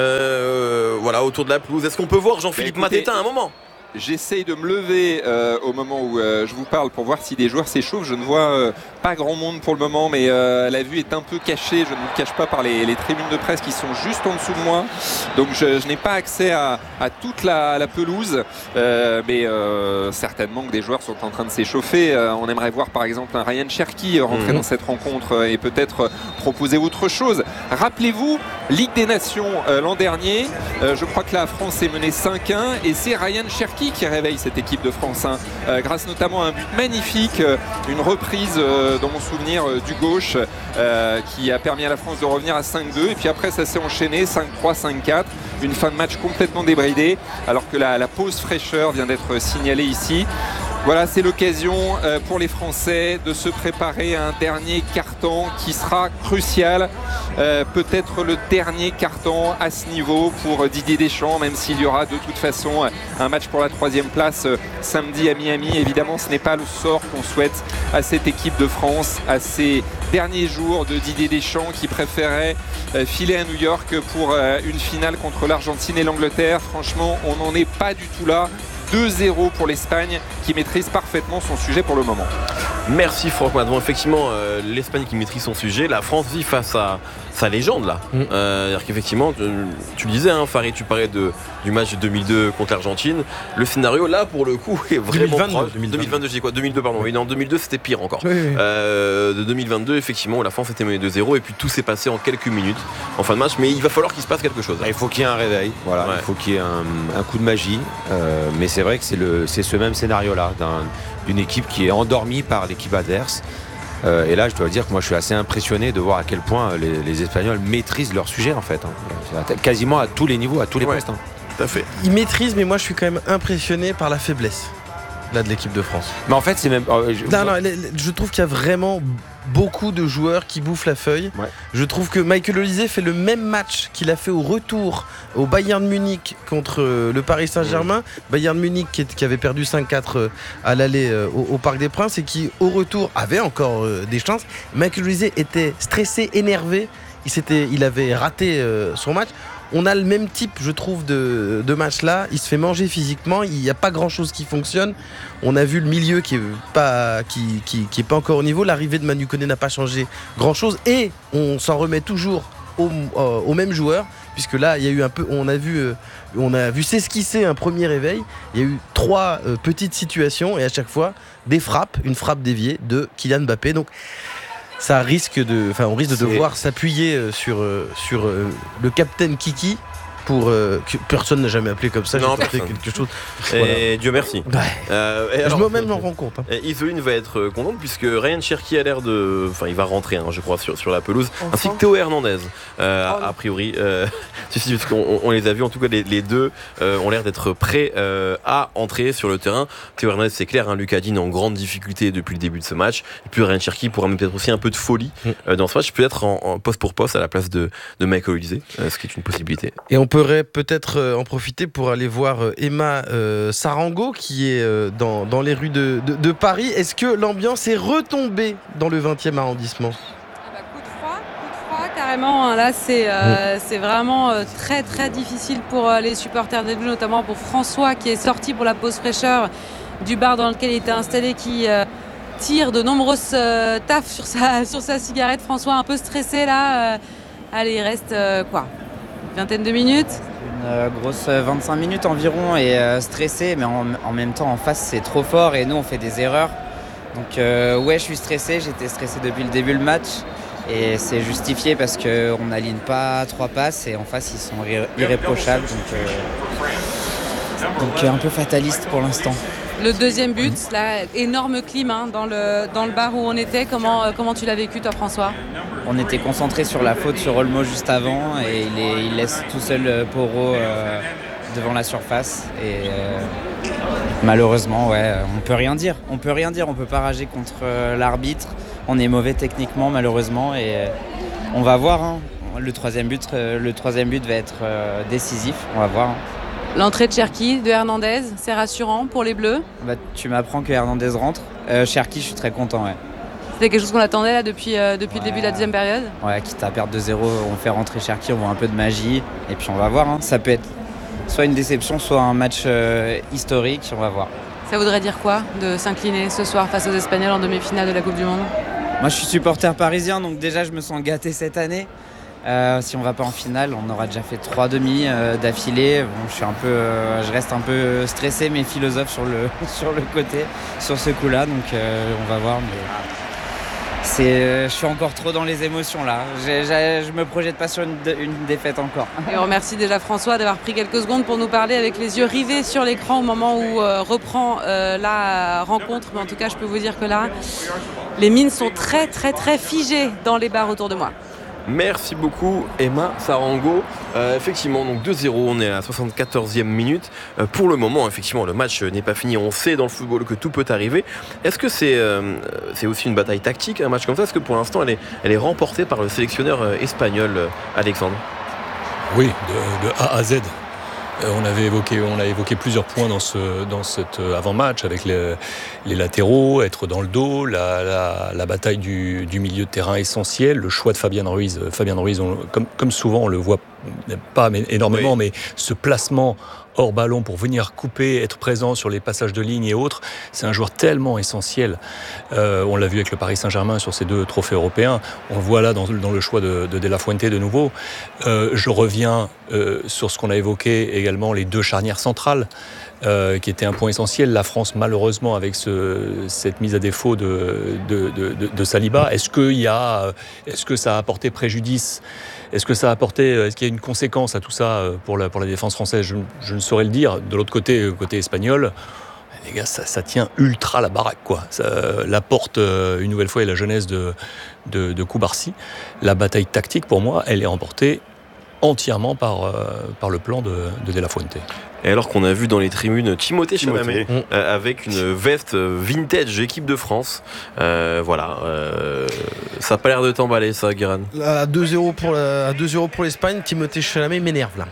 B: euh, voilà, autour de la pelouse? Est-ce qu'on peut voir Jean-Philippe bah, Mateta à un moment?
A: J'essaye de me lever euh, au moment où euh, je vous parle pour voir si des joueurs s'échauffent. Je ne vois euh, pas grand monde pour le moment, mais euh, la vue est un peu cachée. Je ne vous le cache pas par les, les tribunes de presse qui sont juste en dessous de moi. Donc je, je n'ai pas accès à, à toute la, la pelouse, euh, mais euh, certainement que des joueurs sont en train de s'échauffer. Euh, on aimerait voir par exemple un Ryan Cherki rentrer mmh. dans cette rencontre et peut-être proposer autre chose. Rappelez-vous, Ligue des Nations euh, l'an dernier, euh, je crois que la France est menée cinq un et c'est Ryan Cherki qui réveille cette équipe de France hein, euh, grâce notamment à un but magnifique, euh, une reprise euh, dans mon souvenir euh, du gauche euh, qui a permis à la France de revenir à cinq deux et puis après ça s'est enchaîné cinq trois, cinq quatre, une fin de match complètement débridée alors que la, la pause fraîcheur vient d'être signalée ici. Voilà, c'est l'occasion euh, pour les Français de se préparer à un dernier carton qui sera crucial. Euh, peut-être le dernier carton à ce niveau pour Didier Deschamps, même s'il y aura de toute façon un match pour la troisième place euh, samedi à Miami. Évidemment, ce n'est pas le sort qu'on souhaite à cette équipe de France, à ces derniers jours de Didier Deschamps qui préférait euh, filer à New York pour euh, une finale contre l'Argentine et l'Angleterre. Franchement, on n'en est pas du tout là. deux zéro pour l'Espagne qui maîtrise parfaitement son sujet pour le moment.
B: Merci Franck Madron. Effectivement, euh, l'Espagne qui maîtrise son sujet, la France vit face à sa légende là. Mm. Euh, c'est-à-dire qu'effectivement, tu, tu le disais, hein, Farid, tu parlais de, du match de deux mille deux contre l'Argentine. Le scénario là, pour le coup, est vraiment
C: deux mille vingt-deux,
B: proche.
C: deux mille vingt-deux.
B: deux mille vingt-deux, je dis quoi deux mille deux, pardon. Oui, non, deux mille deux, c'était pire encore.
C: Oui, oui.
B: Euh, de deux mille vingt-deux, effectivement, la France était menée deux zéro et puis tout s'est passé en quelques minutes en fin de match. Mais il va falloir qu'il se passe quelque chose.
F: Il faut qu'il y ait un réveil. Voilà, ouais. Il faut qu'il y ait un, un coup de magie. Euh, mais c'est vrai que c'est le, c'est ce même scénario là. D'un, d'une équipe qui est endormie par l'équipe adverse euh, et là je dois dire que moi je suis assez impressionné de voir à quel point les, les Espagnols maîtrisent leur sujet en fait hein. Quasiment à tous les niveaux, à tous les ouais, postes hein.
B: Tout à fait.
C: Ils maîtrisent, mais moi je suis quand même impressionné par la faiblesse là de l'équipe de France.
F: Mais en fait c'est même euh, je...
C: Non, non, je trouve qu'il y a vraiment beaucoup de joueurs qui bouffent la feuille. Ouais. Je trouve que Michael Olise fait le même match qu'il a fait au retour au Bayern Munich contre le Paris Saint-Germain. Mmh. Bayern Munich qui, est, qui avait perdu cinq quatre à l'aller au, au Parc des Princes et qui au retour avait encore euh, des chances. Michael Olise était stressé, énervé. Il, s'était, il avait raté euh, son match. On a le même type, je trouve, de, de match là. Il se fait manger physiquement. Il n'y a pas grand chose qui fonctionne. On a vu le milieu qui est pas, qui, qui, qui est pas encore au niveau. L'arrivée de Manu Koné n'a pas changé grand chose. Et on s'en remet toujours au, euh, au même joueur. Puisque là, il y a eu un peu, on a vu, euh, on a vu s'esquisser un premier réveil. Il y a eu trois euh, petites situations et à chaque fois des frappes, une frappe déviée de Kylian Mbappé. Donc ça risque de, enfin, on risque de devoir c'est... s'appuyer sur, sur le capitaine Kiki. Pour, euh, que personne n'a jamais appelé comme ça.
B: Non,
C: j'ai tenté quelque chose.
B: Et voilà. Dieu merci.
C: Ouais. Euh, et alors, je moi-même m'en rends compte. Hein.
B: Isoline va être contente puisque Ryan Cherki a l'air de, enfin, il va rentrer, hein, je crois, sur, sur la pelouse, enfin. Ainsi que Théo Hernandez, euh, oh. a priori. Euh, si, si, parce qu'on on les a vus, en tout cas, les, les deux euh, ont l'air d'être prêts euh, à entrer sur le terrain. Théo Hernandez, c'est clair, hein, Lucas Digne en grande difficulté depuis le début de ce match. Et puis Ryan Cherki pourra peut-être aussi un peu de folie mm. euh, dans ce match, peut-être en, en poste pour poste à la place de, de Michael Olise, euh, ce qui est une possibilité.
C: Et on pourrait peut-être en profiter pour aller voir Emma euh, Sarango qui est euh, dans, dans les rues de, de, de Paris. Est-ce que l'ambiance est retombée dans le vingtième arrondissement ?
I: Ah bah, coup de froid, coup de froid carrément. Là c'est, euh, mmh. c'est vraiment euh, très très difficile pour euh, les supporters des Bleus, notamment pour François qui est sorti pour la pause fraîcheur du bar dans lequel il était installé, qui euh, tire de nombreuses euh, taffes sur sa, sur sa cigarette. François un peu stressé là. Euh, allez, il reste euh, quoi vingtaine de minutes.
J: Une euh, grosse vingt-cinq minutes environ et euh, stressé, mais en, en même temps en face c'est trop fort et nous on fait des erreurs. Donc euh, ouais, je suis stressé, j'étais stressé depuis le début du match et c'est justifié parce qu'on n'aligne pas trois passes et en face ils sont irré- irréprochables. Donc, euh, donc un peu fataliste pour l'instant.
I: Le deuxième but, là, énorme clim hein, dans, le, dans le bar où on était. Comment, euh, comment tu l'as vécu toi François ?
J: On était concentré sur la faute sur Olmo juste avant et il, est, il laisse tout seul euh, Porro euh, devant la surface et euh, malheureusement ouais, on peut rien dire. On peut rien dire, on peut pas rager contre euh, l'arbitre. On est mauvais techniquement malheureusement et euh, on va voir. Hein. Le troisième but, euh, le troisième but va être euh, décisif. On va voir. Hein.
I: L'entrée de Cherki, de Hernandez, c'est rassurant pour les Bleus.
J: Bah, tu m'apprends que Hernandez rentre. Euh, Cherki, je suis très content. Ouais.
I: C'était quelque chose qu'on attendait là depuis, euh, depuis
J: ouais.
I: le début de la deuxième période.
J: Ouais, quitte à perdre deux zéro, on fait rentrer Cherki, on voit un peu de magie. Et puis on va voir. Hein. Ça peut être soit une déception, soit un match euh, historique. On va voir.
I: Ça voudrait dire quoi de s'incliner ce soir face aux Espagnols en demi-finale de la Coupe du Monde ?
J: Moi, je suis supporter parisien, donc déjà, je me sens gâté cette année. Euh, si on va pas en finale, on aura déjà fait trois demi euh, d'affilée. Bon, je suis un peu, euh, je reste un peu stressé, mais philosophe sur le sur le côté, sur ce coup-là. Donc euh, on va voir. Mais c'est, euh, je suis encore trop dans les émotions là. J'ai, j'ai, je me projette pas sur une, une défaite encore.
I: Et on remercie déjà François d'avoir pris quelques secondes pour nous parler avec les yeux rivés sur l'écran au moment où euh, reprend euh, la rencontre. Mais en tout cas, je peux vous dire que là, les mines sont très très très figées dans les bars autour de moi.
B: Merci beaucoup Emma Sarango. Euh, effectivement, donc deux zéro, on est à la soixante-quatorzième minute. Euh, pour le moment, effectivement, le match n'est pas fini. On sait dans le football que tout peut arriver. Est-ce que c'est, euh, c'est aussi une bataille tactique, un match comme ça ? Est-ce que pour l'instant, elle est, elle est remportée par le sélectionneur euh, espagnol, euh, Alexandre ?
D: Oui, de, de A à Z. On avait évoqué, on a évoqué plusieurs points dans ce, dans cet avant-match avec les, les latéraux, être dans le dos, la, la, la bataille du, du milieu de terrain essentiel, le choix de Fabien Ruiz. Fabien Ruiz, on, comme, comme souvent, on le voit pas mais énormément, oui. mais ce placement hors ballon pour venir couper, être présent sur les passages de ligne et autres, c'est un joueur tellement essentiel. Euh, on l'a vu avec le Paris Saint-Germain sur ces deux trophées européens. On le voit là dans, dans le choix de, de De La Fuente de nouveau. Euh, je reviens euh, sur ce qu'on a évoqué également, les deux charnières centrales. Euh, qui était un point essentiel. La France, malheureusement, avec ce, cette mise à défaut de, de, de, de, de Saliba, est-ce que, y a, est-ce que ça a apporté préjudice ? Est-ce que ça a apporté, est-ce qu'il y a une conséquence à tout ça pour la, pour la défense française ? je, je ne saurais le dire. De l'autre côté, côté espagnol, les gars, ça, ça tient ultra la baraque, quoi. Ça, la porte, une nouvelle fois, est la jeunesse de, de, de Koubarsi. La bataille tactique, pour moi, elle est remportée entièrement par, euh, par le plan de, de De La Fuente.
B: Et alors qu'on a vu dans les tribunes Timothée Chalamet euh, avec une veste vintage équipe de France, euh, voilà, euh, ça n'a pas l'air de t'emballer ça, Guérin.
C: À deux zéro pour, la, à deux zéro pour l'Espagne, Timothée Chalamet m'énerve là.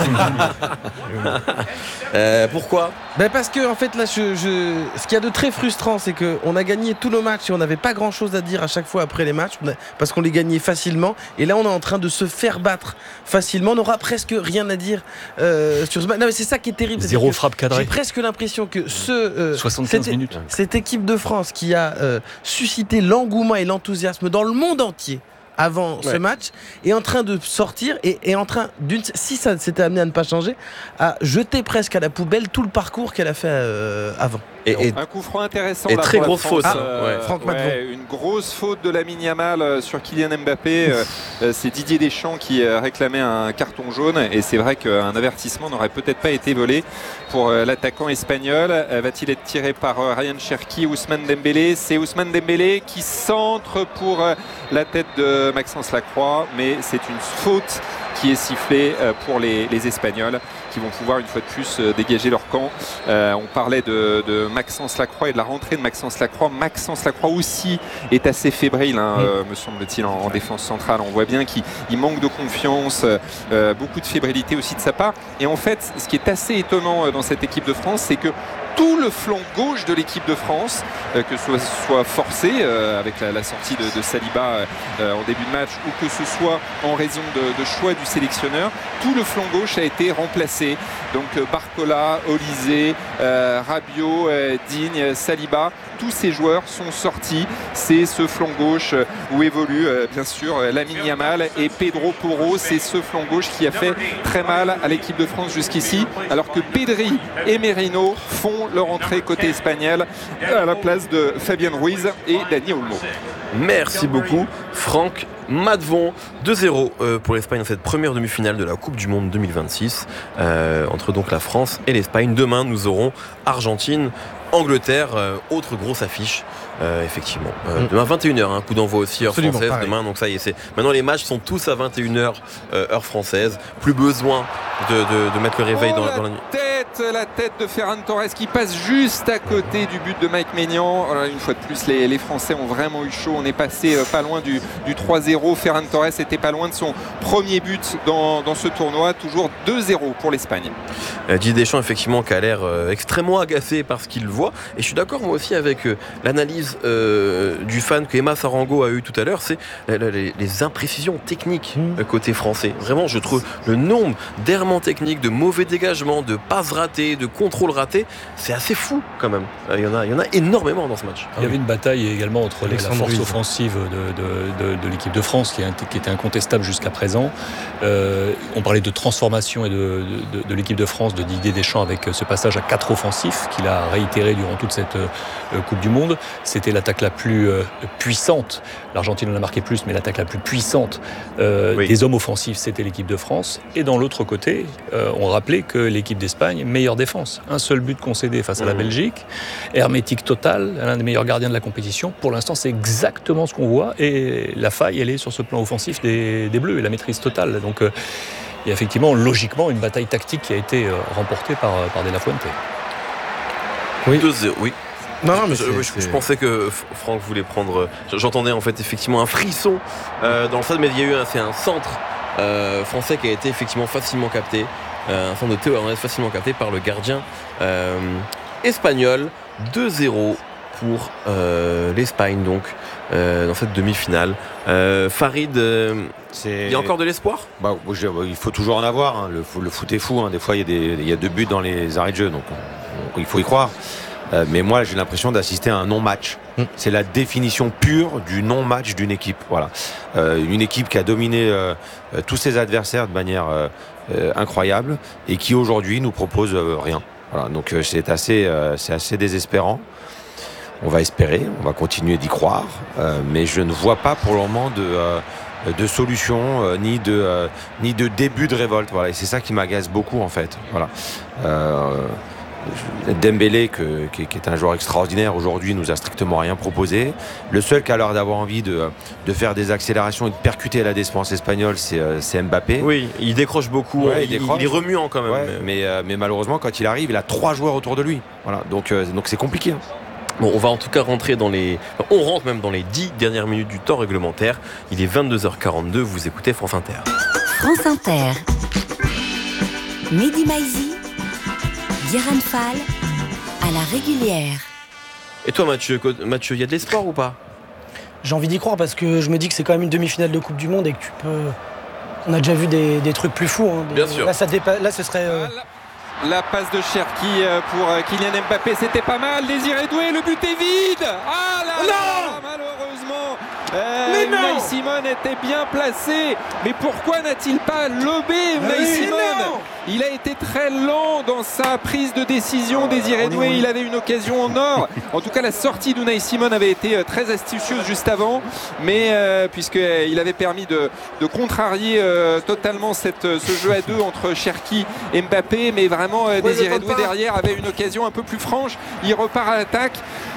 B: euh, pourquoi ?
C: Ben parce que en fait là, je, je... ce qu'il y a de très frustrant, c'est qu'on a gagné tous nos matchs et on n'avait pas grand chose à dire à chaque fois après les matchs, parce qu'on les gagnait facilement. Et là, on est en train de se faire battre facilement. On n'aura presque rien à dire euh, sur ce match. Non, mais c'est ça qui est terrible.
D: Zéro frappe cadrée.
C: J'ai presque l'impression que ce, euh,
D: soixante-quinze
C: cette,
D: minutes.
C: cette équipe de France qui a euh, suscité l'engouement et l'enthousiasme dans le monde entier avant ouais. ce match est en train de sortir et est en train, d'une, si ça s'était amené à ne pas changer, à jeter presque à la poubelle tout le parcours qu'elle a fait euh, avant.
A: Et, et un coup franc intéressant.
B: Et
A: là,
B: très
A: pour
B: grosse faute.
C: Ah,
A: euh,
C: ouais. Franck
A: ouais, une grosse faute de Lamine Yamal euh, sur Kylian Mbappé. euh, c'est Didier Deschamps qui euh, réclamait un carton jaune. Et c'est vrai qu'un avertissement n'aurait peut-être pas été volé pour euh, l'attaquant espagnol. Euh, va-t-il être tiré par euh, Ryan Cherki, Ousmane Dembélé ? C'est Ousmane Dembélé qui centre pour euh, la tête de Maxence Lacroix. Mais c'est une faute qui est sifflée euh, pour les, les Espagnols, qui vont pouvoir une fois de plus euh, dégager leur camp. Euh, on parlait de, de Maxence Lacroix et de la rentrée de Maxence Lacroix. Maxence Lacroix aussi est assez fébrile, hein, euh, me semble-t-il, en, en défense centrale. On voit bien qu'il il manque de confiance, euh, beaucoup de fébrilité aussi de sa part. Et en fait, ce qui est assez étonnant dans cette équipe de France, c'est que tout le flanc gauche de l'équipe de France, euh, que ce soit forcé euh, avec la, la sortie de, de Saliba euh, en début de match ou que ce soit en raison de, de choix du sélectionneur, tout le flanc gauche a été remplacé. Donc euh, Barcola, Olysée, euh, Rabiot, euh, Digne, Saliba, tous ces joueurs sont sortis. C'est ce flanc gauche où évolue euh, bien sûr Lamine Yamal et Pedro Porro. C'est ce flanc gauche qui a fait très mal à l'équipe de France jusqu'ici, alors que Pedri et Merino font leur entrée côté espagnol à la place de Fabien Ruiz et Dani Olmo.
B: Merci beaucoup Franck Madvon. deux zéro euh, pour l'Espagne dans cette première demi-finale de la Coupe du Monde deux mille vingt-six euh, entre donc la France et l'Espagne. Demain nous aurons Argentine Angleterre, euh, autre grosse affiche, euh, effectivement. Euh, mm. Demain vingt et une heures, un hein, coup d'envoi aussi heure Absolument, française. Pareil. Demain, donc ça y est, c'est. Maintenant les matchs sont tous à vingt et une heures euh, heure française. Plus besoin de, de, de mettre le réveil
A: oh,
B: dans,
A: la
B: dans la nuit.
A: Tête, la tête de Ferran Torres qui passe juste à côté du but de Mike Maignan. Alors, une fois de plus, les, les Français ont vraiment eu chaud. On est passé euh, pas loin du, du trois zéro. Ferran Torres était pas loin de son premier but dans, dans ce tournoi. Toujours deux zéro pour l'Espagne.
B: Euh, Didier Deschamps, effectivement, qui a l'air euh, extrêmement agacé par ce qu'il voit. Et je suis d'accord moi aussi avec euh, l'analyse euh, du fan que Emma Sarango a eu tout à l'heure, c'est euh, les, les imprécisions techniques euh, côté français. Vraiment, je trouve le nombre d'errements techniques, de mauvais dégagements, de passes ratées, de contrôles ratés, c'est assez fou quand même. Il y en a, il y en a énormément dans ce match.
D: Il y avait une bataille également entre les, la force offensive de, de, de, de l'équipe de France qui, qui était incontestable jusqu'à présent. Euh, on parlait de transformation et de, de, de l'équipe de France, de Didier Deschamps avec ce passage à quatre offensifs qu'il a réitéré durant toute cette euh, Coupe du Monde. C'était l'attaque la plus euh, puissante. L'Argentine en a marqué plus, mais l'attaque la plus puissante euh, oui. des hommes offensifs, c'était l'équipe de France. Et dans l'autre côté, euh, on rappelait que l'équipe d'Espagne, meilleure défense. Un seul but concédé face à la Belgique. Hermétique total, l'un des meilleurs gardiens de la compétition. Pour l'instant, c'est exactement ce qu'on voit. Et la faille, elle est sur ce plan offensif des, des Bleus et la maîtrise totale. Donc, euh, il y a effectivement, logiquement, une bataille tactique qui a été euh, remportée par, par De La Fuente.
B: Oui. deux zéro, oui.
C: Non, non, mais
B: je, je, je pensais que Franck voulait prendre. J'entendais en fait effectivement un frisson euh, dans le stade, mais il y a eu un, c'est un centre euh, français qui a été effectivement facilement capté, euh, un centre de Théo Hernandez facilement capté par le gardien euh, espagnol. deux zéro pour euh, l'Espagne donc euh, dans cette demi-finale. Euh, Farid, euh, il y a encore de l'espoir ?
F: Bah, il faut toujours en avoir. Hein. Le, le foot est fou. Hein. Des fois, il y, a des, il y a deux buts dans les arrêts de jeu, donc on, on, il faut y croire. Euh, mais moi, j'ai l'impression d'assister à un non-match. Mmh. C'est la définition pure du non-match d'une équipe. Voilà. Euh, une équipe qui a dominé euh, euh, tous ses adversaires de manière euh, euh, incroyable et qui aujourd'hui nous propose euh, rien. Voilà. Donc euh, c'est assez, euh, c'est assez désespérant. On va espérer, on va continuer d'y croire, euh, mais je ne vois pas pour le moment de, euh, de solution euh, ni, de, euh, ni de début de révolte. Voilà. Et c'est ça qui m'agace beaucoup en fait. Voilà. Euh, Dembélé, que, qui, qui est un joueur extraordinaire, aujourd'hui nous a strictement rien proposé. Le seul qui a l'air d'avoir envie de, de faire des accélérations et de percuter la défense espagnole, c'est, c'est Mbappé.
B: Oui, il décroche beaucoup,
F: ouais,
B: il,
F: il, décroche.
B: il est remuant quand même.
F: Ouais, mais, euh, mais malheureusement, quand il arrive, il a trois joueurs autour de lui. Voilà, donc, euh, donc c'est compliqué. Hein.
B: Bon, on va en tout cas rentrer dans les... On rentre même dans les dix dernières minutes du temps réglementaire. Il est vingt-deux heures quarante-deux, vous écoutez France Inter.
K: France Inter. Mehdi Maizi, Guérin Fall, à la régulière.
B: Et toi Mathieu, Mathieu, il y a de l'espoir ou pas ?
G: J'ai envie d'y croire parce que je me dis que c'est quand même une demi-finale de Coupe du Monde et que tu peux... On a déjà vu des, des trucs plus fous. Hein. Des...
B: Bien sûr.
G: Là, ça dépa... Là ce serait... Euh...
A: La passe de Cherki pour Kylian Mbappé, c'était pas mal. Désiré Doué, le but est vide. Ah là là, là malheureusement. Euh, Unai Simon était bien placé. Mais pourquoi n'a-t-il pas lobé Unai Simon ? Il a été très lent dans sa prise de décision. Désiré Doué, il avait une occasion en or. En tout cas, la sortie d'Unai Simon avait été très astucieuse juste avant. Mais euh, puisqu'il avait permis de, de contrarier euh, totalement cette, ce jeu à deux entre Cherki et Mbappé. Mais vraiment, euh, Désiré Doué derrière avait une occasion un peu plus franche. Il repart à l'attaque.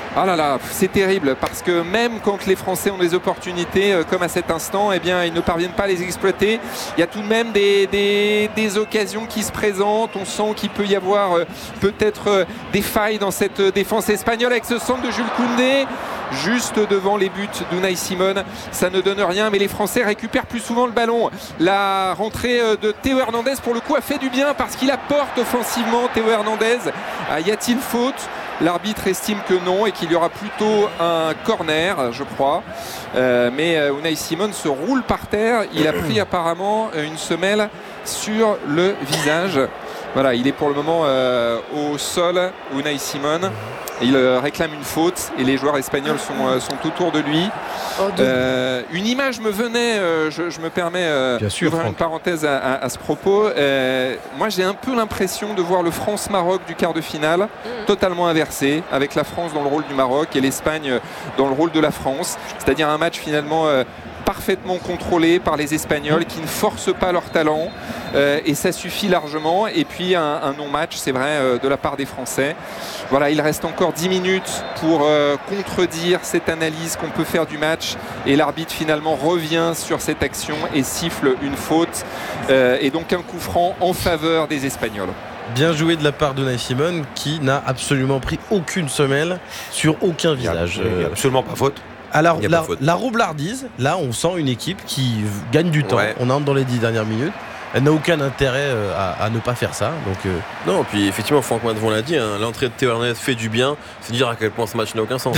A: Ah là là, c'est terrible parce que même quand les Français ont des opportunités euh, comme à cet instant, eh bien, ils ne parviennent pas à les exploiter. Il y a tout de même des, des, des occasions qui se présentent. On sent qu'il peut y avoir euh, peut-être euh, des failles dans cette défense espagnole avec ce centre de Jules Koundé. Juste devant les buts d'Unai Simon, ça ne donne rien, mais les Français récupèrent plus souvent le ballon. La rentrée de Théo Hernandez pour le coup a fait du bien parce qu'il apporte offensivement. Théo Hernandez, ah, y a-t-il faute? L'arbitre estime que non et qu'il y aura plutôt un corner, je crois. Euh, mais euh, Unai Simon se roule par terre. Il a pris apparemment une semelle sur le visage. Voilà, il est pour le moment euh, au sol, Unai Simon. Il euh, réclame une faute et les joueurs espagnols sont, euh, sont autour de lui.
G: Oh, de...
A: Euh, une image me venait, euh, je, je me permets euh, d'ouvrir une parenthèse à, à, à ce propos. Euh, moi j'ai un peu l'impression de voir le France-Maroc du quart de finale mmh. totalement inversé, avec la France dans le rôle du Maroc et l'Espagne dans le rôle de la France. C'est-à-dire un match finalement... Euh, parfaitement contrôlé par les Espagnols qui ne forcent pas leur talent euh, et ça suffit largement. Et puis un, un non-match, c'est vrai, euh, de la part des Français. Voilà, il reste encore dix minutes pour euh, contredire cette analyse qu'on peut faire du match et l'arbitre finalement revient sur cette action et siffle une faute euh, et donc un coup franc en faveur des Espagnols.
C: Bien joué de la part d'Unai Simon qui n'a absolument pris aucune semelle sur aucun visage.
B: Il n'y a absolument pas faute.
C: Alors la, la roublardise, là on sent une équipe qui gagne du temps. Ouais. On entre dans les dix dernières minutes. Elle n'a aucun intérêt euh, à, à ne pas faire ça. Donc, euh...
B: Non, puis effectivement, Franck Madvon l'a dit, hein, l'entrée de Théo Hernandez fait du bien. C'est dire à quel point ce match n'a aucun sens.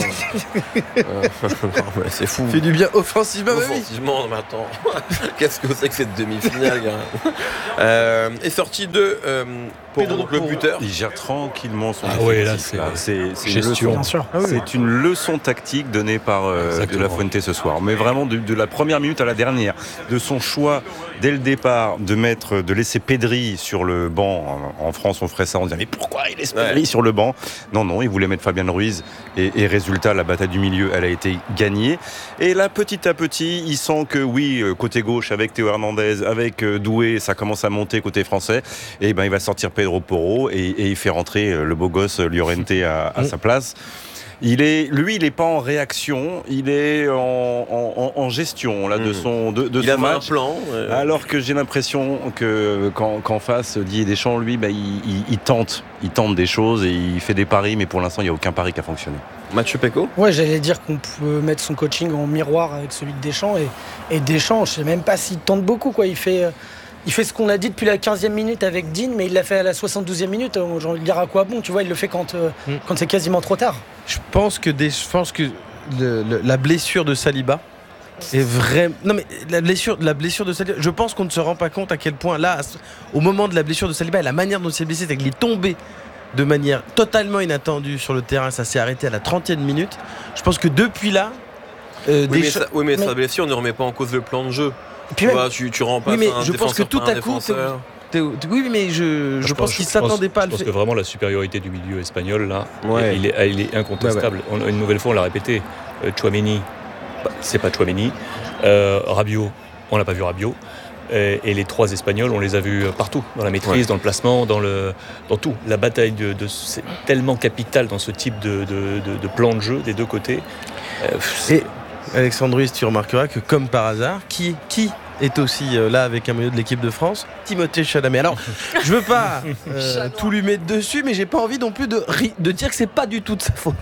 B: euh, non, c'est fou.
C: Fait du bien offensivement.
B: Offensivement, mais attends, qu'est-ce que c'est que cette demi-finale, gars euh, est sorti de euh, Pedro, donc le buteur.
H: Il gère tranquillement son.
D: Ah oui, là c'est,
H: c'est, c'est
D: gestion.
H: Une leçon, ah oui. C'est une leçon tactique donnée par euh, De La Fuente ce soir. Mais vraiment de, de la première minute à la dernière, de son choix dès le départ de mettre, de laisser Pedri sur le banc. En France, on ferait ça, on dirait mais pourquoi il laisse Pedri ouais. sur le banc? Non, non, il voulait mettre Fabien Ruiz et, et résultat, la bataille du milieu, elle a été gagnée. Et là, petit à petit, il sent que oui, côté gauche, avec Théo Hernandez, avec Doué, ça commence à monter côté français. Et ben, il va sortir Pedro Porro et, et il fait rentrer le beau gosse Llorente à, à mmh. sa place. Il est, lui, il n'est pas en réaction, il est en, en, en gestion là, de son, de, de
B: il
H: son
B: a
H: match.
B: Un plan. Euh...
H: Alors que j'ai l'impression que qu'en, qu'en face, Didier Deschamps, lui, bah, il, il, il tente, il tente des choses et il fait des paris, mais pour l'instant, il n'y a aucun pari qui a fonctionné.
B: Mathieu Pecco ?
G: Ouais, j'allais dire qu'on peut mettre son coaching en miroir avec celui de Deschamps et, et Deschamps, je ne sais même pas s'il tente beaucoup, quoi. Il fait. Euh... Il fait ce qu'on a dit depuis la quinzième minute avec Dean, mais il l'a fait à la soixante-douzième minute. J'ai envie de dire à quoi bon, tu vois, il le fait quand, euh, mm. quand c'est quasiment trop tard.
C: Je pense que, des, je pense que le, le, la blessure de Saliba est vraiment. Non, mais la blessure, la blessure de Saliba, je pense qu'on ne se rend pas compte à quel point, là, au moment de la blessure de Saliba et la manière dont il s'est blessé, c'est qu'il est tombé de manière totalement inattendue sur le terrain. Ça s'est arrêté à la trentième minute. Je pense que depuis là.
B: Euh, oui, mais, ça, oui, mais, mais sa blessure ne remet pas en cause le plan de jeu. Tu,
C: même,
B: vois, tu, tu rends pas
C: oui, mais
B: un
C: je pense que tout à coup, Théo, oui, mais je, je, je pense, pense qu'il ne s'attendait pas à le faire.
D: Je pense que vraiment la supériorité du milieu espagnol là, ouais. il, est, il est incontestable. Ouais, ouais. On, une nouvelle fois, on l'a répété. Euh, Tchouaméni, bah, c'est pas Tchouaméni. Euh, Rabiot, on l'a pas vu Rabiot. Et, et les trois Espagnols, on les a vus partout, dans la maîtrise, ouais. dans le placement, dans le, dans tout. La bataille de, de c'est tellement capital dans ce type de, de, de, de plan de jeu des deux côtés.
C: Euh, et Alexandre Ruiz, tu remarqueras que comme par hasard, qui, qui est aussi euh, là avec un maillot de l'équipe de France, Timothée Chalamet. Alors, je veux pas euh, tout lui mettre dessus, mais j'ai pas envie non plus de, de dire que c'est pas du tout de sa faute.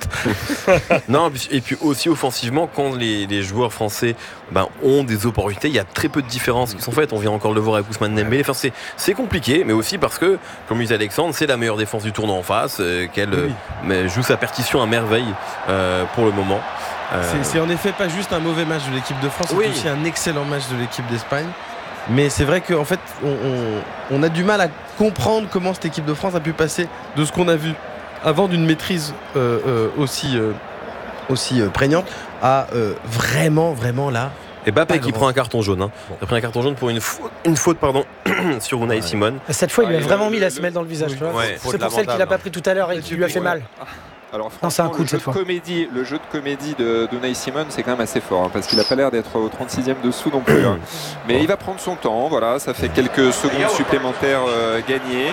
B: Non, et puis aussi offensivement, quand les, les joueurs français ben, ont des opportunités, il y a très peu de différences qui sont faites. On vient encore de le voir avec Ousmane Dembélé. Enfin, c'est, c'est compliqué, mais aussi parce que, comme disait Alexandre, c'est la meilleure défense du tournoi en face, euh, qu'elle oui. mais joue sa partition à merveille euh, pour le moment.
C: C'est, c'est en effet pas juste un mauvais match de l'équipe de France, c'est oui. aussi un excellent match de l'équipe d'Espagne. Mais c'est vrai qu'en fait, on, on, on a du mal à comprendre comment cette équipe de France a pu passer de ce qu'on a vu avant d'une maîtrise euh, euh, aussi, euh, aussi euh, prégnante à euh, vraiment, vraiment là.
B: Et Mbappé qui prend un carton jaune. Hein. Bon. Il a pris un carton jaune pour une, faute, une faute pardon, sur Unai ouais. Simon.
G: Cette fois, il lui a vraiment mis la semelle dans le visage. Tu vois ouais, c'est pour celle qu'il n'a pas pris tout à l'heure et qui lui a fait mal.
A: Alors non, c'est un coup le, jeu de comédie, le jeu de comédie de Unai Simon, c'est quand même assez fort, hein, parce qu'il n'a pas l'air d'être au trente-sixième dessous non plus. Hein. Mais il va prendre son temps, voilà, ça fait quelques secondes supplémentaires euh, gagnées.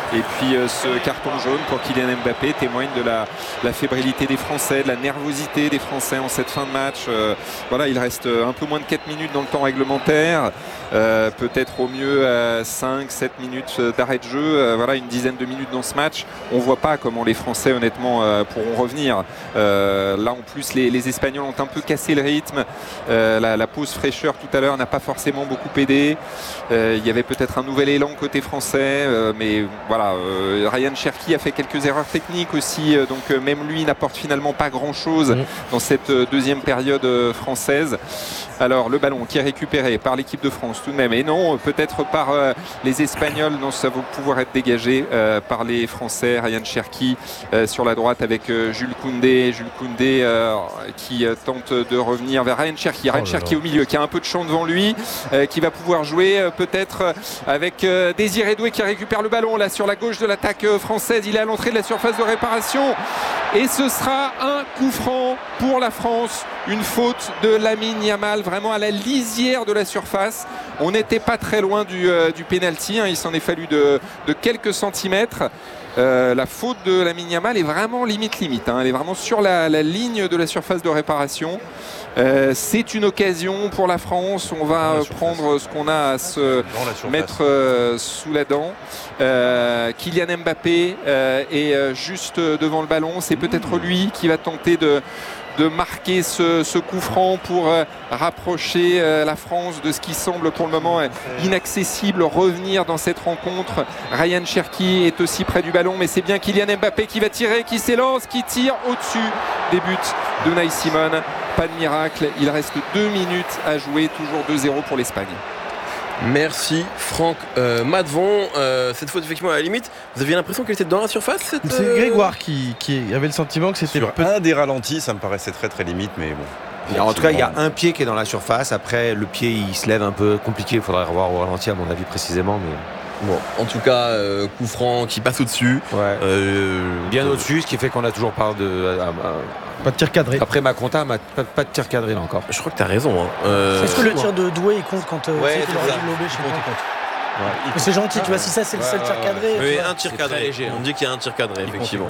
A: Et puis euh, ce carton jaune pour Kylian Mbappé témoigne de la, la fébrilité des Français, de la nervosité des Français en cette fin de match. Euh, voilà, il reste un peu moins de quatre minutes dans le temps réglementaire. Euh, peut-être au mieux euh, cinq sept minutes d'arrêt de jeu, euh, voilà, une dizaine de minutes dans ce match. On ne voit pas comment les Français honnêtement euh, pourront revenir. Euh, là en plus les, les Espagnols ont un peu cassé le rythme. Euh, la, la pause fraîcheur tout à l'heure n'a pas forcément beaucoup aidé. Euh, il y avait peut-être un nouvel élan côté français, euh, mais voilà, euh, Ryan Cherki a fait quelques erreurs techniques aussi, euh, donc euh, même lui n'apporte finalement pas grand chose mmh. dans cette euh, deuxième période euh, française. Alors le ballon qui est récupéré par l'équipe de France tout de même, et non, peut-être par euh, les Espagnols, non, ça va pouvoir être dégagé euh, par les Français. Ryan Cherki euh, sur la droite avec euh, Jules Koundé, Jules Koundé euh, qui euh, tente de revenir vers Ryan Cherki, Ryan oh Cherki au milieu qui a un peu de champ devant lui, euh, qui va pouvoir jouer euh, peut-être avec euh, Désiré Doué qui récupère le ballon là sur la gauche de l'attaque euh, française. Il est à l'entrée de la surface de réparation et ce sera un coup franc pour la France, une faute de Lamine Yamal vraiment à la lisière de la surface. On n'était pas très loin du, euh, du pénalty, hein. Il s'en est fallu de, de quelques centimètres. Euh, la faute de Lamine Yamal est vraiment limite limite, hein. Elle est vraiment sur la, la ligne de la surface de réparation. Euh, c'est une occasion pour la France. On va euh, prendre ce qu'on a à se mettre euh, sous la dent. Euh, Kylian Mbappé euh, est euh, juste devant le ballon. C'est peut-être lui qui va tenter de de marquer ce, ce coup franc pour euh, rapprocher euh, la France de ce qui semble pour le moment euh, inaccessible, revenir dans cette rencontre. Ryan Cherki est aussi près du ballon, mais c'est bien Kylian Mbappé qui va tirer, qui s'élance, qui tire au-dessus des buts de Unai Simon. Pas de miracle, il reste deux minutes à jouer, toujours deux zéro pour l'Espagne.
B: Merci Franck. euh, Madvon, euh, cette faute effectivement à la limite, vous aviez l'impression qu'elle était dans la surface cette,
C: C'est euh... Grégoire qui, qui avait le sentiment que c'était
H: sur un des ralentis, ça me paraissait très très limite, mais bon.
F: Et en tout cas, il y a un pied qui est dans la surface. Après, le pied, il se lève un peu compliqué. Il faudrait revoir au ralenti, à mon avis, précisément. Mais
B: bon, en tout cas, euh, coup franc qui passe au-dessus.
F: Ouais. Euh, Bien euh... au-dessus, ce qui fait qu'on a toujours pas de. Euh, euh,
C: pas de tir cadré.
F: Après ma compta, pas, pas de tir cadré là encore.
B: Je crois que tu as raison. Hein. Euh...
G: Est-ce que le tir de Doué il compte quand euh,
B: ouais,
G: il aurait dû lober chez moi ouais, c'est gentil, tu vois, si ça c'est le seul tir cadré.
B: Oui, un tir cadré. Léger, on dit qu'il y a un tir cadré, effectivement.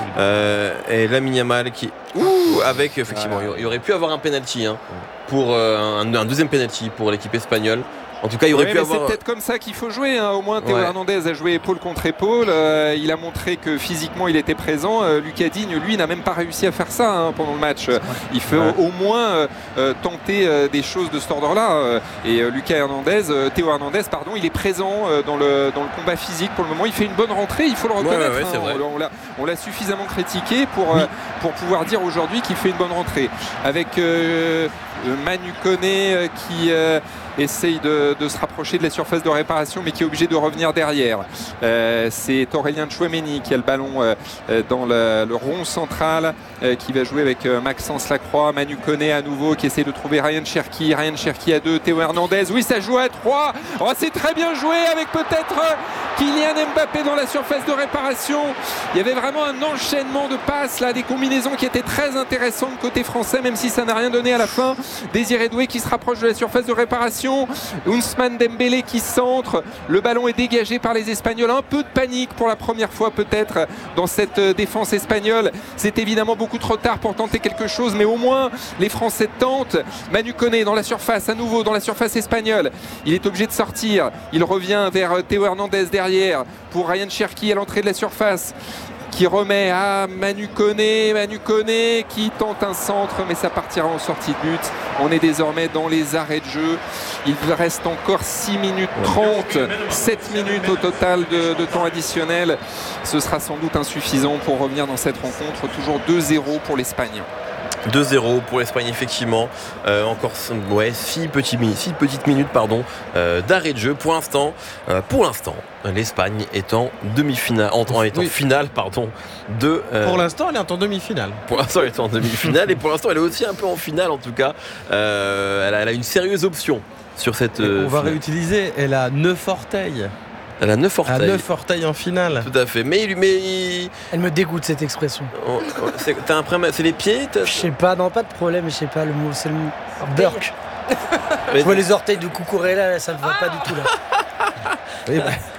B: Euh, et Lamine Yamal qui. Ouh, avec, effectivement, ouais. il y aurait pu avoir un penalty hein, pour euh, un, un deuxième penalty pour l'équipe espagnole. En tout cas, il aurait
A: ouais,
B: pu avoir.
A: C'est peut-être comme ça qu'il faut jouer. Hein. Au moins, Théo ouais. Hernandez a joué épaule contre épaule. Euh, il a montré que physiquement, il était présent. Euh, Lucas Digne, lui, n'a même pas réussi à faire ça hein, pendant le match. Il faut ouais. au moins euh, tenter euh, des choses de cet ordre-là. Et euh, Lucas Hernandez, euh, Théo Hernandez, pardon, il est présent euh, dans, le, dans le combat physique pour le moment. Il fait une bonne rentrée, il faut le reconnaître.
B: Ouais, ouais,
A: hein.
B: vrai.
A: On, l'a, on l'a suffisamment critiqué pour, oui. euh, pour pouvoir dire aujourd'hui qu'il fait une bonne rentrée. Avec euh, Manu Koné euh, qui euh, essaye de, de se rapprocher de la surface de réparation mais qui est obligé de revenir derrière. Euh, c'est Aurélien Tchouameni qui a le ballon euh, dans le, le rond central euh, qui va jouer avec euh, Maxence Lacroix. Manu Koné à nouveau qui essaie de trouver Ryan Cherki. Ryan Cherki à deux, Théo Hernandez. Oui, ça joue à trois. Oh, c'est très bien joué avec peut-être euh, Kylian Mbappé dans la surface de réparation. Il y avait vraiment un enchaînement de passes là, des combinaisons qui étaient très intéressantes côté français même si ça n'a rien donné à la fin. Désiré Doué qui se rapproche de la surface de réparation. Ousmane Dembélé qui centre, le ballon est dégagé par les Espagnols, un peu de panique pour la première fois peut-être dans cette défense espagnole. C'est évidemment beaucoup trop tard pour tenter quelque chose, mais au moins les Français tentent. Manu Koné dans la surface, à nouveau dans la surface espagnole, il est obligé de sortir, il revient vers Théo Hernandez derrière pour Ryan Cherki à l'entrée de la surface qui remet à Manu Koné, Manu Koné qui tente un centre mais ça partira en sortie de but. On est désormais dans les arrêts de jeu. Il reste encore six minutes trente, sept minutes au total de, de temps additionnel. Ce sera sans doute insuffisant pour revenir dans cette rencontre. Toujours deux zéro pour l'Espagne.
B: deux zéro pour l'Espagne effectivement. Euh, encore ouais, six petites minutes, six petites minutes pardon, euh, d'arrêt de jeu pour l'instant. Euh, pour l'instant, l'Espagne est en demi-finale, en, en étant oui. finale pardon de.
C: Euh, pour l'instant, elle est en demi-finale.
B: Pour l'instant, elle est en demi-finale et pour l'instant, elle est aussi un peu en finale en tout cas. Euh, elle, a, elle a une sérieuse option sur cette. Euh,
C: on va
B: finale.
C: réutiliser. Elle a neuf orteils.
B: Elle a neuf orteils.
C: Elle a neuf orteils en finale.
B: Tout à fait. Mais, mais il...
G: Elle me dégoûte cette expression.
B: Oh, oh, c'est, t'as un problème, c'est les pieds
G: Je sais pas, non, pas de problème, je sais pas le mot, c'est le mot. Burk. Je vois les orteils de Cucurella, ça ne va pas du tout là.
C: Oui, bah,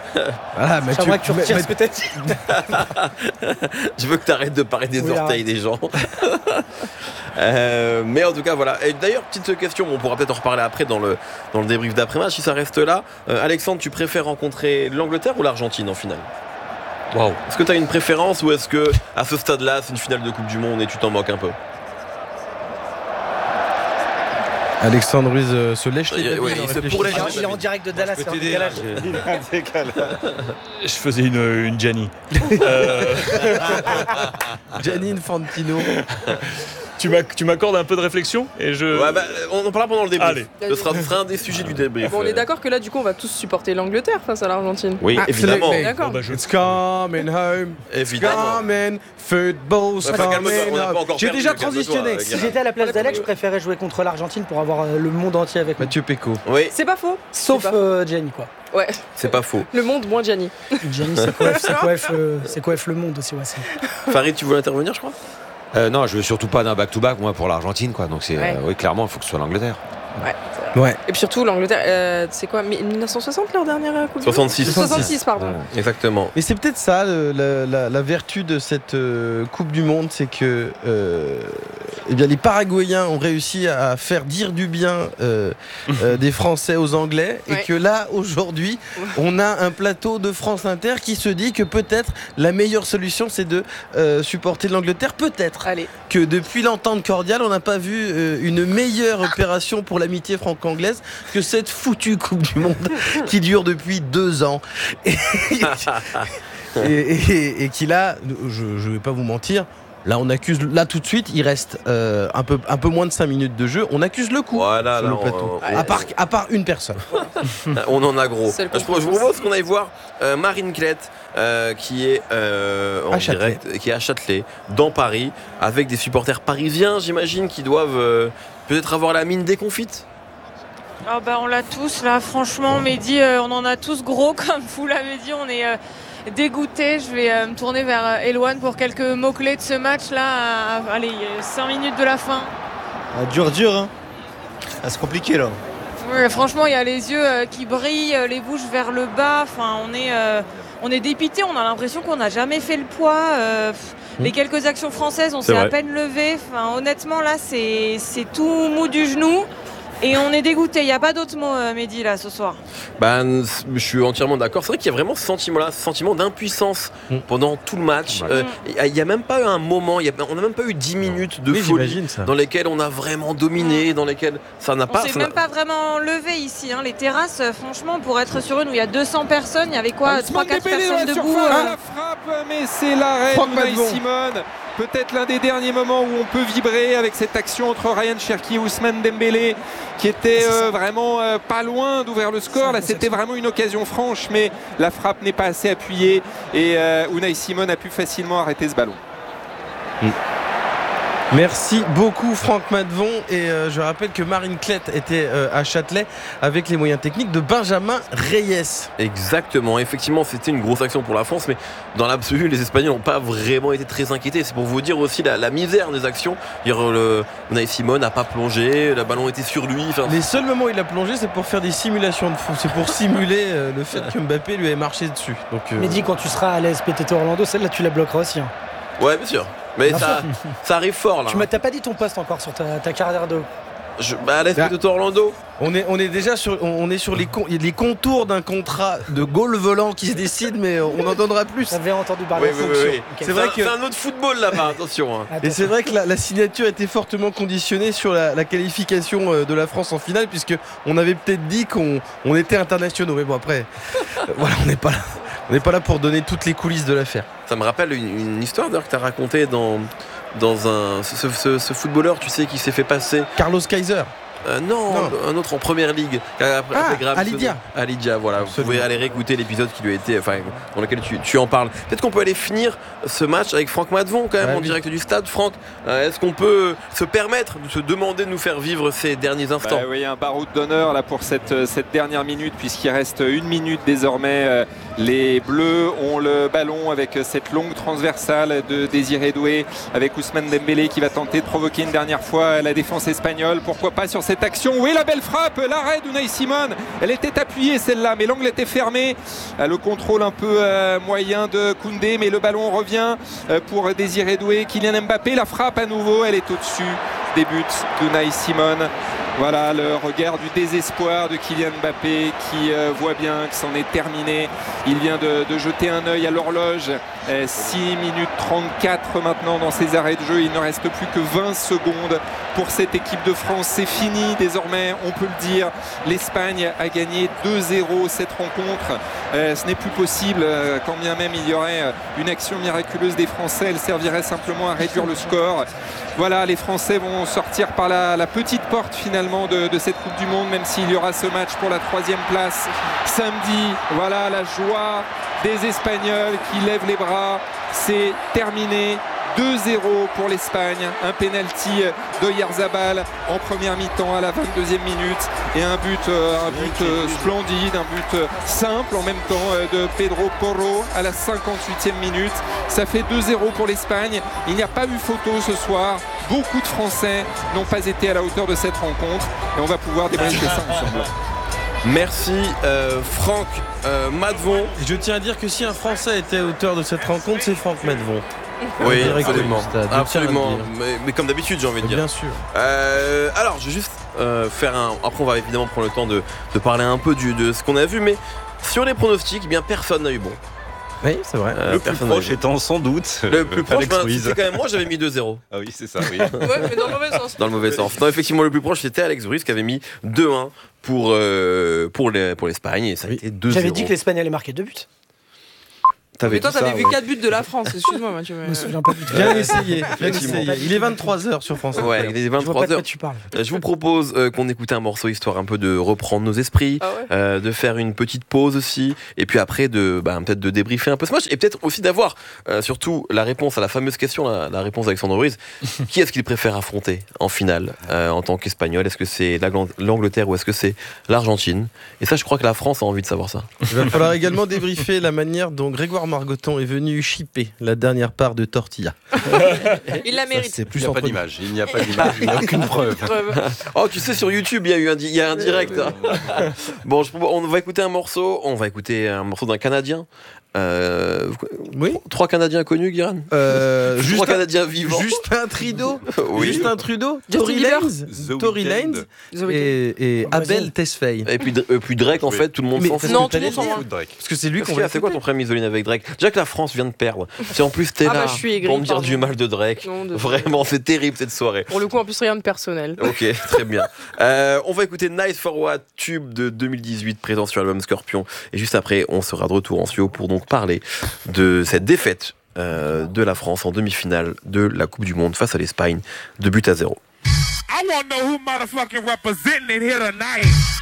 C: Voilà, Mathieu,
G: J'aimerais que tu retires
C: Ma-
G: ce que t'as dit.
B: Je veux que tu arrêtes de parler des
G: Oui,
B: orteils
G: arrête.
B: des gens. Euh, mais en tout cas, voilà. Et d'ailleurs, petite question, on pourra peut-être en reparler après dans le, dans le débrief d'après-match, si ça reste là. Euh, Alexandre, tu préfères rencontrer l'Angleterre ou l'Argentine en finale?
D: Waouh.
B: Est-ce que tu as une préférence ou est-ce que à ce stade-là, c'est une finale de Coupe du Monde et tu t'en moques un peu?
C: Alexandre Ruiz euh, se lèche les
B: Oui,
C: babines
B: oui,
C: en
B: il se
C: réfléchissant.
B: pourrait-
G: Il est en- il est en direct de Dallas, c'est un décalage.
D: Je faisais une, une Gianni. Euh,
C: Gianni Infantino.
D: tu m'ac- tu m'accordes un peu de réflexion et je.
B: Ouais, bah, on en parlera pendant le débrief.
D: Allez.
B: Ce sera, ce sera un des sujets du débrief.
E: Bon, on est d'accord que là, du coup, on va tous supporter l'Angleterre face à l'Argentine.
B: Oui, évidemment.
C: Absolutely.
E: D'accord.
D: Bon, bah, je-
C: It's coming home.
B: Évidemment.
C: Coming. Football's
B: Ouais, calme-toi,
C: coming
B: on n'a pas
C: home.
B: encore
C: J'ai
B: perdu,
C: déjà
B: calme-toi,
C: transitionné.
B: euh,
G: Si j'étais à la place d'Alex, je préférais jouer contre l'Argentine pour avoir euh, le monde entier avec moi.
C: Mathieu Péco.
B: Oui,
E: C'est pas faux.
G: Sauf
E: C'est pas-
G: euh, Gianni, quoi.
E: Ouais,
B: c'est pas faux.
E: le monde moins Gianni.
G: Gianni, c'est quoi, c'est quoi, F, euh, c'est quoi F le monde aussi, ouais, c'est-
B: Farid, tu voulais intervenir, je crois?
F: Euh, non, je veux surtout pas d'un back-to-back, moi, pour l'Argentine, quoi. Donc, c'est,
E: Ouais.
F: euh, oui, clairement, il faut que ce soit l'Angleterre.
E: Ouais. c'est vrai.
C: Ouais.
E: Et puis surtout, l'Angleterre, euh, c'est quoi, mi- mille neuf cent soixante leur dernière euh, Coupe du Monde
B: soixante-six.
E: soixante-six, pardon.
B: Exactement.
C: Et c'est peut-être ça le- la, la- la vertu de cette euh, Coupe du Monde, c'est que euh, eh bien, les Paraguayens ont réussi à faire dire du bien euh, euh, des Français aux Anglais, et
E: Ouais.
C: que là aujourd'hui on a un plateau de France Inter qui se dit que peut-être la meilleure solution c'est de euh, supporter l'Angleterre. Peut-être
E: Allez,
C: que depuis l'entente cordiale on n'a pas vu euh, une meilleure opération pour l'amitié franco-anglaise que cette foutue Coupe du Monde qui dure depuis deux ans. Et, et, et- et qui là, je ne vais pas vous mentir, là on accuse, là tout de suite, il reste euh, un, peu, un peu moins de cinq minutes de jeu, on accuse le coup
B: Voilà,
C: sur
B: là,
C: le plateau.
B: on-
C: à, part, à part une personne.
B: On en a gros.
E: C'est le
B: Je, je vous propose qu'on aille voir euh, Marine Clette, euh, qui est euh, en
C: À Châtelet.
B: direct, qui est à Châtelet, dans Paris, avec des supporters parisiens, j'imagine, qui doivent euh, peut-être avoir la mine déconfite.
L: Ah bah on l'a tous là, franchement Mehdi, euh, on en a tous gros comme vous l'avez dit, on est euh, dégoûtés. Je vais euh, me tourner vers euh, Eloane pour quelques mots-clés de ce match là, à, à- allez, cinq minutes de la fin.
M: Ah, dur, dur, hein. Ah, c'est compliqué là.
L: Ouais, franchement il y a les yeux euh, qui brillent, euh, les bouches vers le bas, enfin on est, euh, on est dépité, on a l'impression qu'on n'a jamais fait le poids. euh, pff, Les quelques actions françaises, on
B: C'est
L: s'est à
B: vrai.
L: peine levé. Enfin, honnêtement, là, c'est c'est tout mou du genou. Et on est dégoûté. Il n'y a pas d'autre mot, euh, Mehdi, là, ce soir.
B: Ben, je suis entièrement d'accord. C'est vrai qu'il y a vraiment ce sentiment-là, ce sentiment d'impuissance
C: Mm.
B: pendant tout le match. Euh, Il n'y a même pas eu un moment, il y a- on n'a même pas eu dix minutes de
C: Oui,
B: folie
C: j'imagine ça.
B: dans lesquelles on a vraiment dominé, dans lesquelles ça n'a
L: On
B: pas.
L: s'est
B: ça n'a-
L: même pas vraiment levé ici. Hein. Les terrasses, euh, franchement, pour être sur une où il y a deux cents personnes, il y avait quoi trois quatre personnes debout.
A: Ah,
L: euh.
A: la frappe, mais c'est l'arrêt
C: Franck
A: d'Unai
C: Madelon.
A: Simone. Peut-être l'un des derniers moments où on peut vibrer avec cette action entre Ryan Cherki et Ousmane Dembélé, qui était euh, vraiment euh, pas loin d'ouvrir le score. Là, c'était vraiment une occasion franche, mais la frappe n'est pas assez appuyée et euh, Unai Simone a pu facilement arrêter ce ballon.
C: Merci beaucoup Franck Madvon, et euh, je rappelle que Marine Clette était euh, à Châtelet avec les moyens techniques de Benjamin Reyes.
B: Exactement, effectivement c'était une grosse action pour la France, mais dans l'absolu les Espagnols n'ont pas vraiment été très inquiétés. C'est pour vous dire aussi la, la misère des actions. Hier, le Unai Simone n'a pas plongé, le ballon était sur lui. Enfin,
C: Les seuls moments où il a plongé, c'est pour faire des simulations de fou, c'est pour simuler euh, le fait que Mbappé lui ait marché dessus. Donc, euh,
G: Mais dis, quand tu seras à l'A S P T T Orlando, celle-là tu la bloqueras aussi. hein.
B: ouais, bien sûr. Mais
G: Bien
B: ça, ça arrive fort là.
G: Tu m'as t'as pas dit ton poste encore sur ta, ta carrière de.
B: Je, bah, à l'A S P de Orlando.
C: On est, on est déjà sur, on on est sur les, con- les contours d'un contrat de goal volant qui se décide, mais on en donnera plus.
G: J'avais entendu parler
B: Oui,
G: de
B: oui, oui,
G: fonction.
B: oui.
G: Ok.
C: C'est vrai
B: un-
C: que-
B: c'est un autre football là-bas, attention. hein.
C: Et c'est vrai que la, la signature était fortement conditionnée sur la, la qualification euh, de la France en finale, puisque on avait peut-être dit qu'on on était internationaux. Mais bon, après, euh, voilà, on n'est pas là. On n'est pas là pour donner toutes les coulisses de l'affaire.
B: Ça me rappelle une, une histoire d'ailleurs que tu as racontée dans, dans un, ce, ce- ce footballeur, tu sais, qui s'est fait passer.
C: Carlos Kaiser.
B: Euh, non,
C: Non.
B: un autre en première ligue. qui a-
C: Ah,
B: après Graham
C: Alidia.
B: Souness. Alidia, voilà. Vous
C: Absolument.
B: pouvez aller réécouter l'épisode qui lui a été, enfin, dans lequel tu, tu en parles. Peut-être qu'on peut aller finir ce match avec Franck Madvon, quand même,
C: Ah
B: en
C: oui.
B: direct du stade. Franck, euh, est-ce qu'on peut se permettre de se demander de nous faire vivre ces derniers instants?
A: Bah oui, un baroud d'honneur là pour cette, cette dernière minute, puisqu'il reste une minute désormais. Euh, Les Bleus ont le ballon avec cette longue transversale de Désiré Doué, avec Ousmane Dembélé qui va tenter de provoquer une dernière fois la défense espagnole. Pourquoi pas sur cette cette action. Oui, la belle frappe, l'arrêt d'Unai Simon. Elle était appuyée celle-là, mais l'angle était fermé. Le contrôle un peu euh, moyen de Koundé, mais le ballon revient euh, pour Désiré Doué. Kylian Mbappé, la frappe à nouveau, elle est au-dessus des buts d'Unai Simon. Voilà le regard du désespoir de Kylian Mbappé qui euh, voit bien que c'en est terminé. Il vient de, de jeter un œil à l'horloge. Euh, six minutes trente-quatre maintenant dans ces arrêts de jeu. Il ne reste plus que vingt secondes pour cette équipe de France. C'est fini désormais, on peut le dire. L'Espagne a gagné deux zéro cette rencontre. Euh, ce n'est plus possible, euh, quand bien même il y aurait une action miraculeuse des Français. Elle servirait simplement à réduire le score. Voilà, les Français vont sortir par la, la petite porte finalement de, de cette Coupe du Monde, même s'il y aura ce match pour la troisième place samedi. Voilà la joie des Espagnols qui lèvent les bras. C'est terminé. deux zéro pour l'Espagne, un penalty d'Oyarzabal en première mi-temps à la vingt-deuxième minute et un but, euh, un but euh, splendide, un but euh, simple en même temps euh, de Pedro Porro à la cinquante-huitième minute. Ça fait deux zéro pour l'Espagne. Il n'y a pas eu photo ce soir. Beaucoup de Français n'ont pas été à la hauteur de cette rencontre et on va pouvoir débriefer ça ensemble.
B: Merci euh, Franck euh, Madvon.
C: Je tiens à dire que si un Français était à hauteur de cette rencontre, c'est Franck Madvon.
B: Oui, absolument, absolument. Mais, mais comme d'habitude, j'ai envie de dire.
C: Bien sûr.
B: Euh, alors, je vais juste euh, faire un. Après, on va évidemment prendre le temps de, de parler un peu du, de ce qu'on a vu, mais sur les pronostics, eh bien personne n'a eu bon.
C: Oui, c'est vrai.
H: Euh, le plus proche étant sans doute.
B: Le plus proche, ben, c'est quand même moi, j'avais mis deux zéro.
H: Ah oui, c'est ça, oui.
E: Ouais, mais dans le mauvais sens.
B: Dans le mauvais sens. Non, effectivement, le plus proche, c'était Alex Ruiz qui avait mis deux un pour, euh, pour, les, pour l'Espagne et ça a été deux zéro.
G: J'avais dit que l'Espagne allait marquer deux buts.
E: Mais toi, t'avais vu quatre buts de la France, excuse-moi, Mathieu.
G: Je me souviens pas du tout.
C: Bien essayé, bien essayé. Il est vingt-trois heures sur France.
B: Ouais, il est vingt-trois heures.
G: Tu parles.
B: Je vous propose euh, qu'on écoute un morceau histoire un peu de reprendre nos esprits,
E: ah ouais
B: euh, de faire une petite pause aussi, et puis après de bah, peut-être de débriefer un peu ce match, et peut-être aussi d'avoir euh, surtout la réponse à la fameuse question, la, la réponse d'Alexandre Ruiz. Qui est-ce qu'il préfère affronter en finale euh, en tant qu'Espagnol? Est-ce que c'est l'Angleterre ou est-ce que c'est l'Argentine? Et ça, je crois que la France a envie de savoir ça.
C: Il va falloir également débriefer la manière dont Grégoire Margoton est venu chipper la dernière part de tortilla.
E: Il la mérite.
C: Ça, plus
H: il n'y a pas d'image. Il n'y a pas d'image. Il n'y a aucune preuve.
B: Oh, tu sais, sur YouTube, il y a eu un, il y a un direct. Bon, je, on va écouter un morceau. On va écouter un morceau d'un Canadien. Euh,
C: oui.
B: Trois Canadiens connus, Guérin
C: euh,
B: Trois Canadiens vivants.
C: Justin Trudeau.
B: Oui.
C: Justin Trudeau. Tory Lanez. Tory Lanez. Et, et Abel Tesfaye.
B: Et puis, euh, puis Drake, en fait, tout le monde s'en fout.
E: Non, tout le monde s'en fout.
B: Parce que c'est lui qu'on va. C'est quoi ton problème isoline avec Drake? Déjà que la France vient de perdre. Si en plus t'es
E: ah
B: là
E: bah, aigri,
B: pour me dire
E: pardon.
B: du mal de Drake. Non, de Vraiment, c'est terrible cette soirée.
E: Pour le coup, en plus, rien de personnel.
B: Ok, très bien. Euh, on va écouter Nice for What, tube de deux mille dix-huit, présent sur l'album Scorpion. Et juste après, on sera de retour en studio pour donc parler de cette défaite euh, de la France en demi-finale de la Coupe du Monde face à l'Espagne, de but à zéro.
N: I want to know who motherfucking representing it here tonight.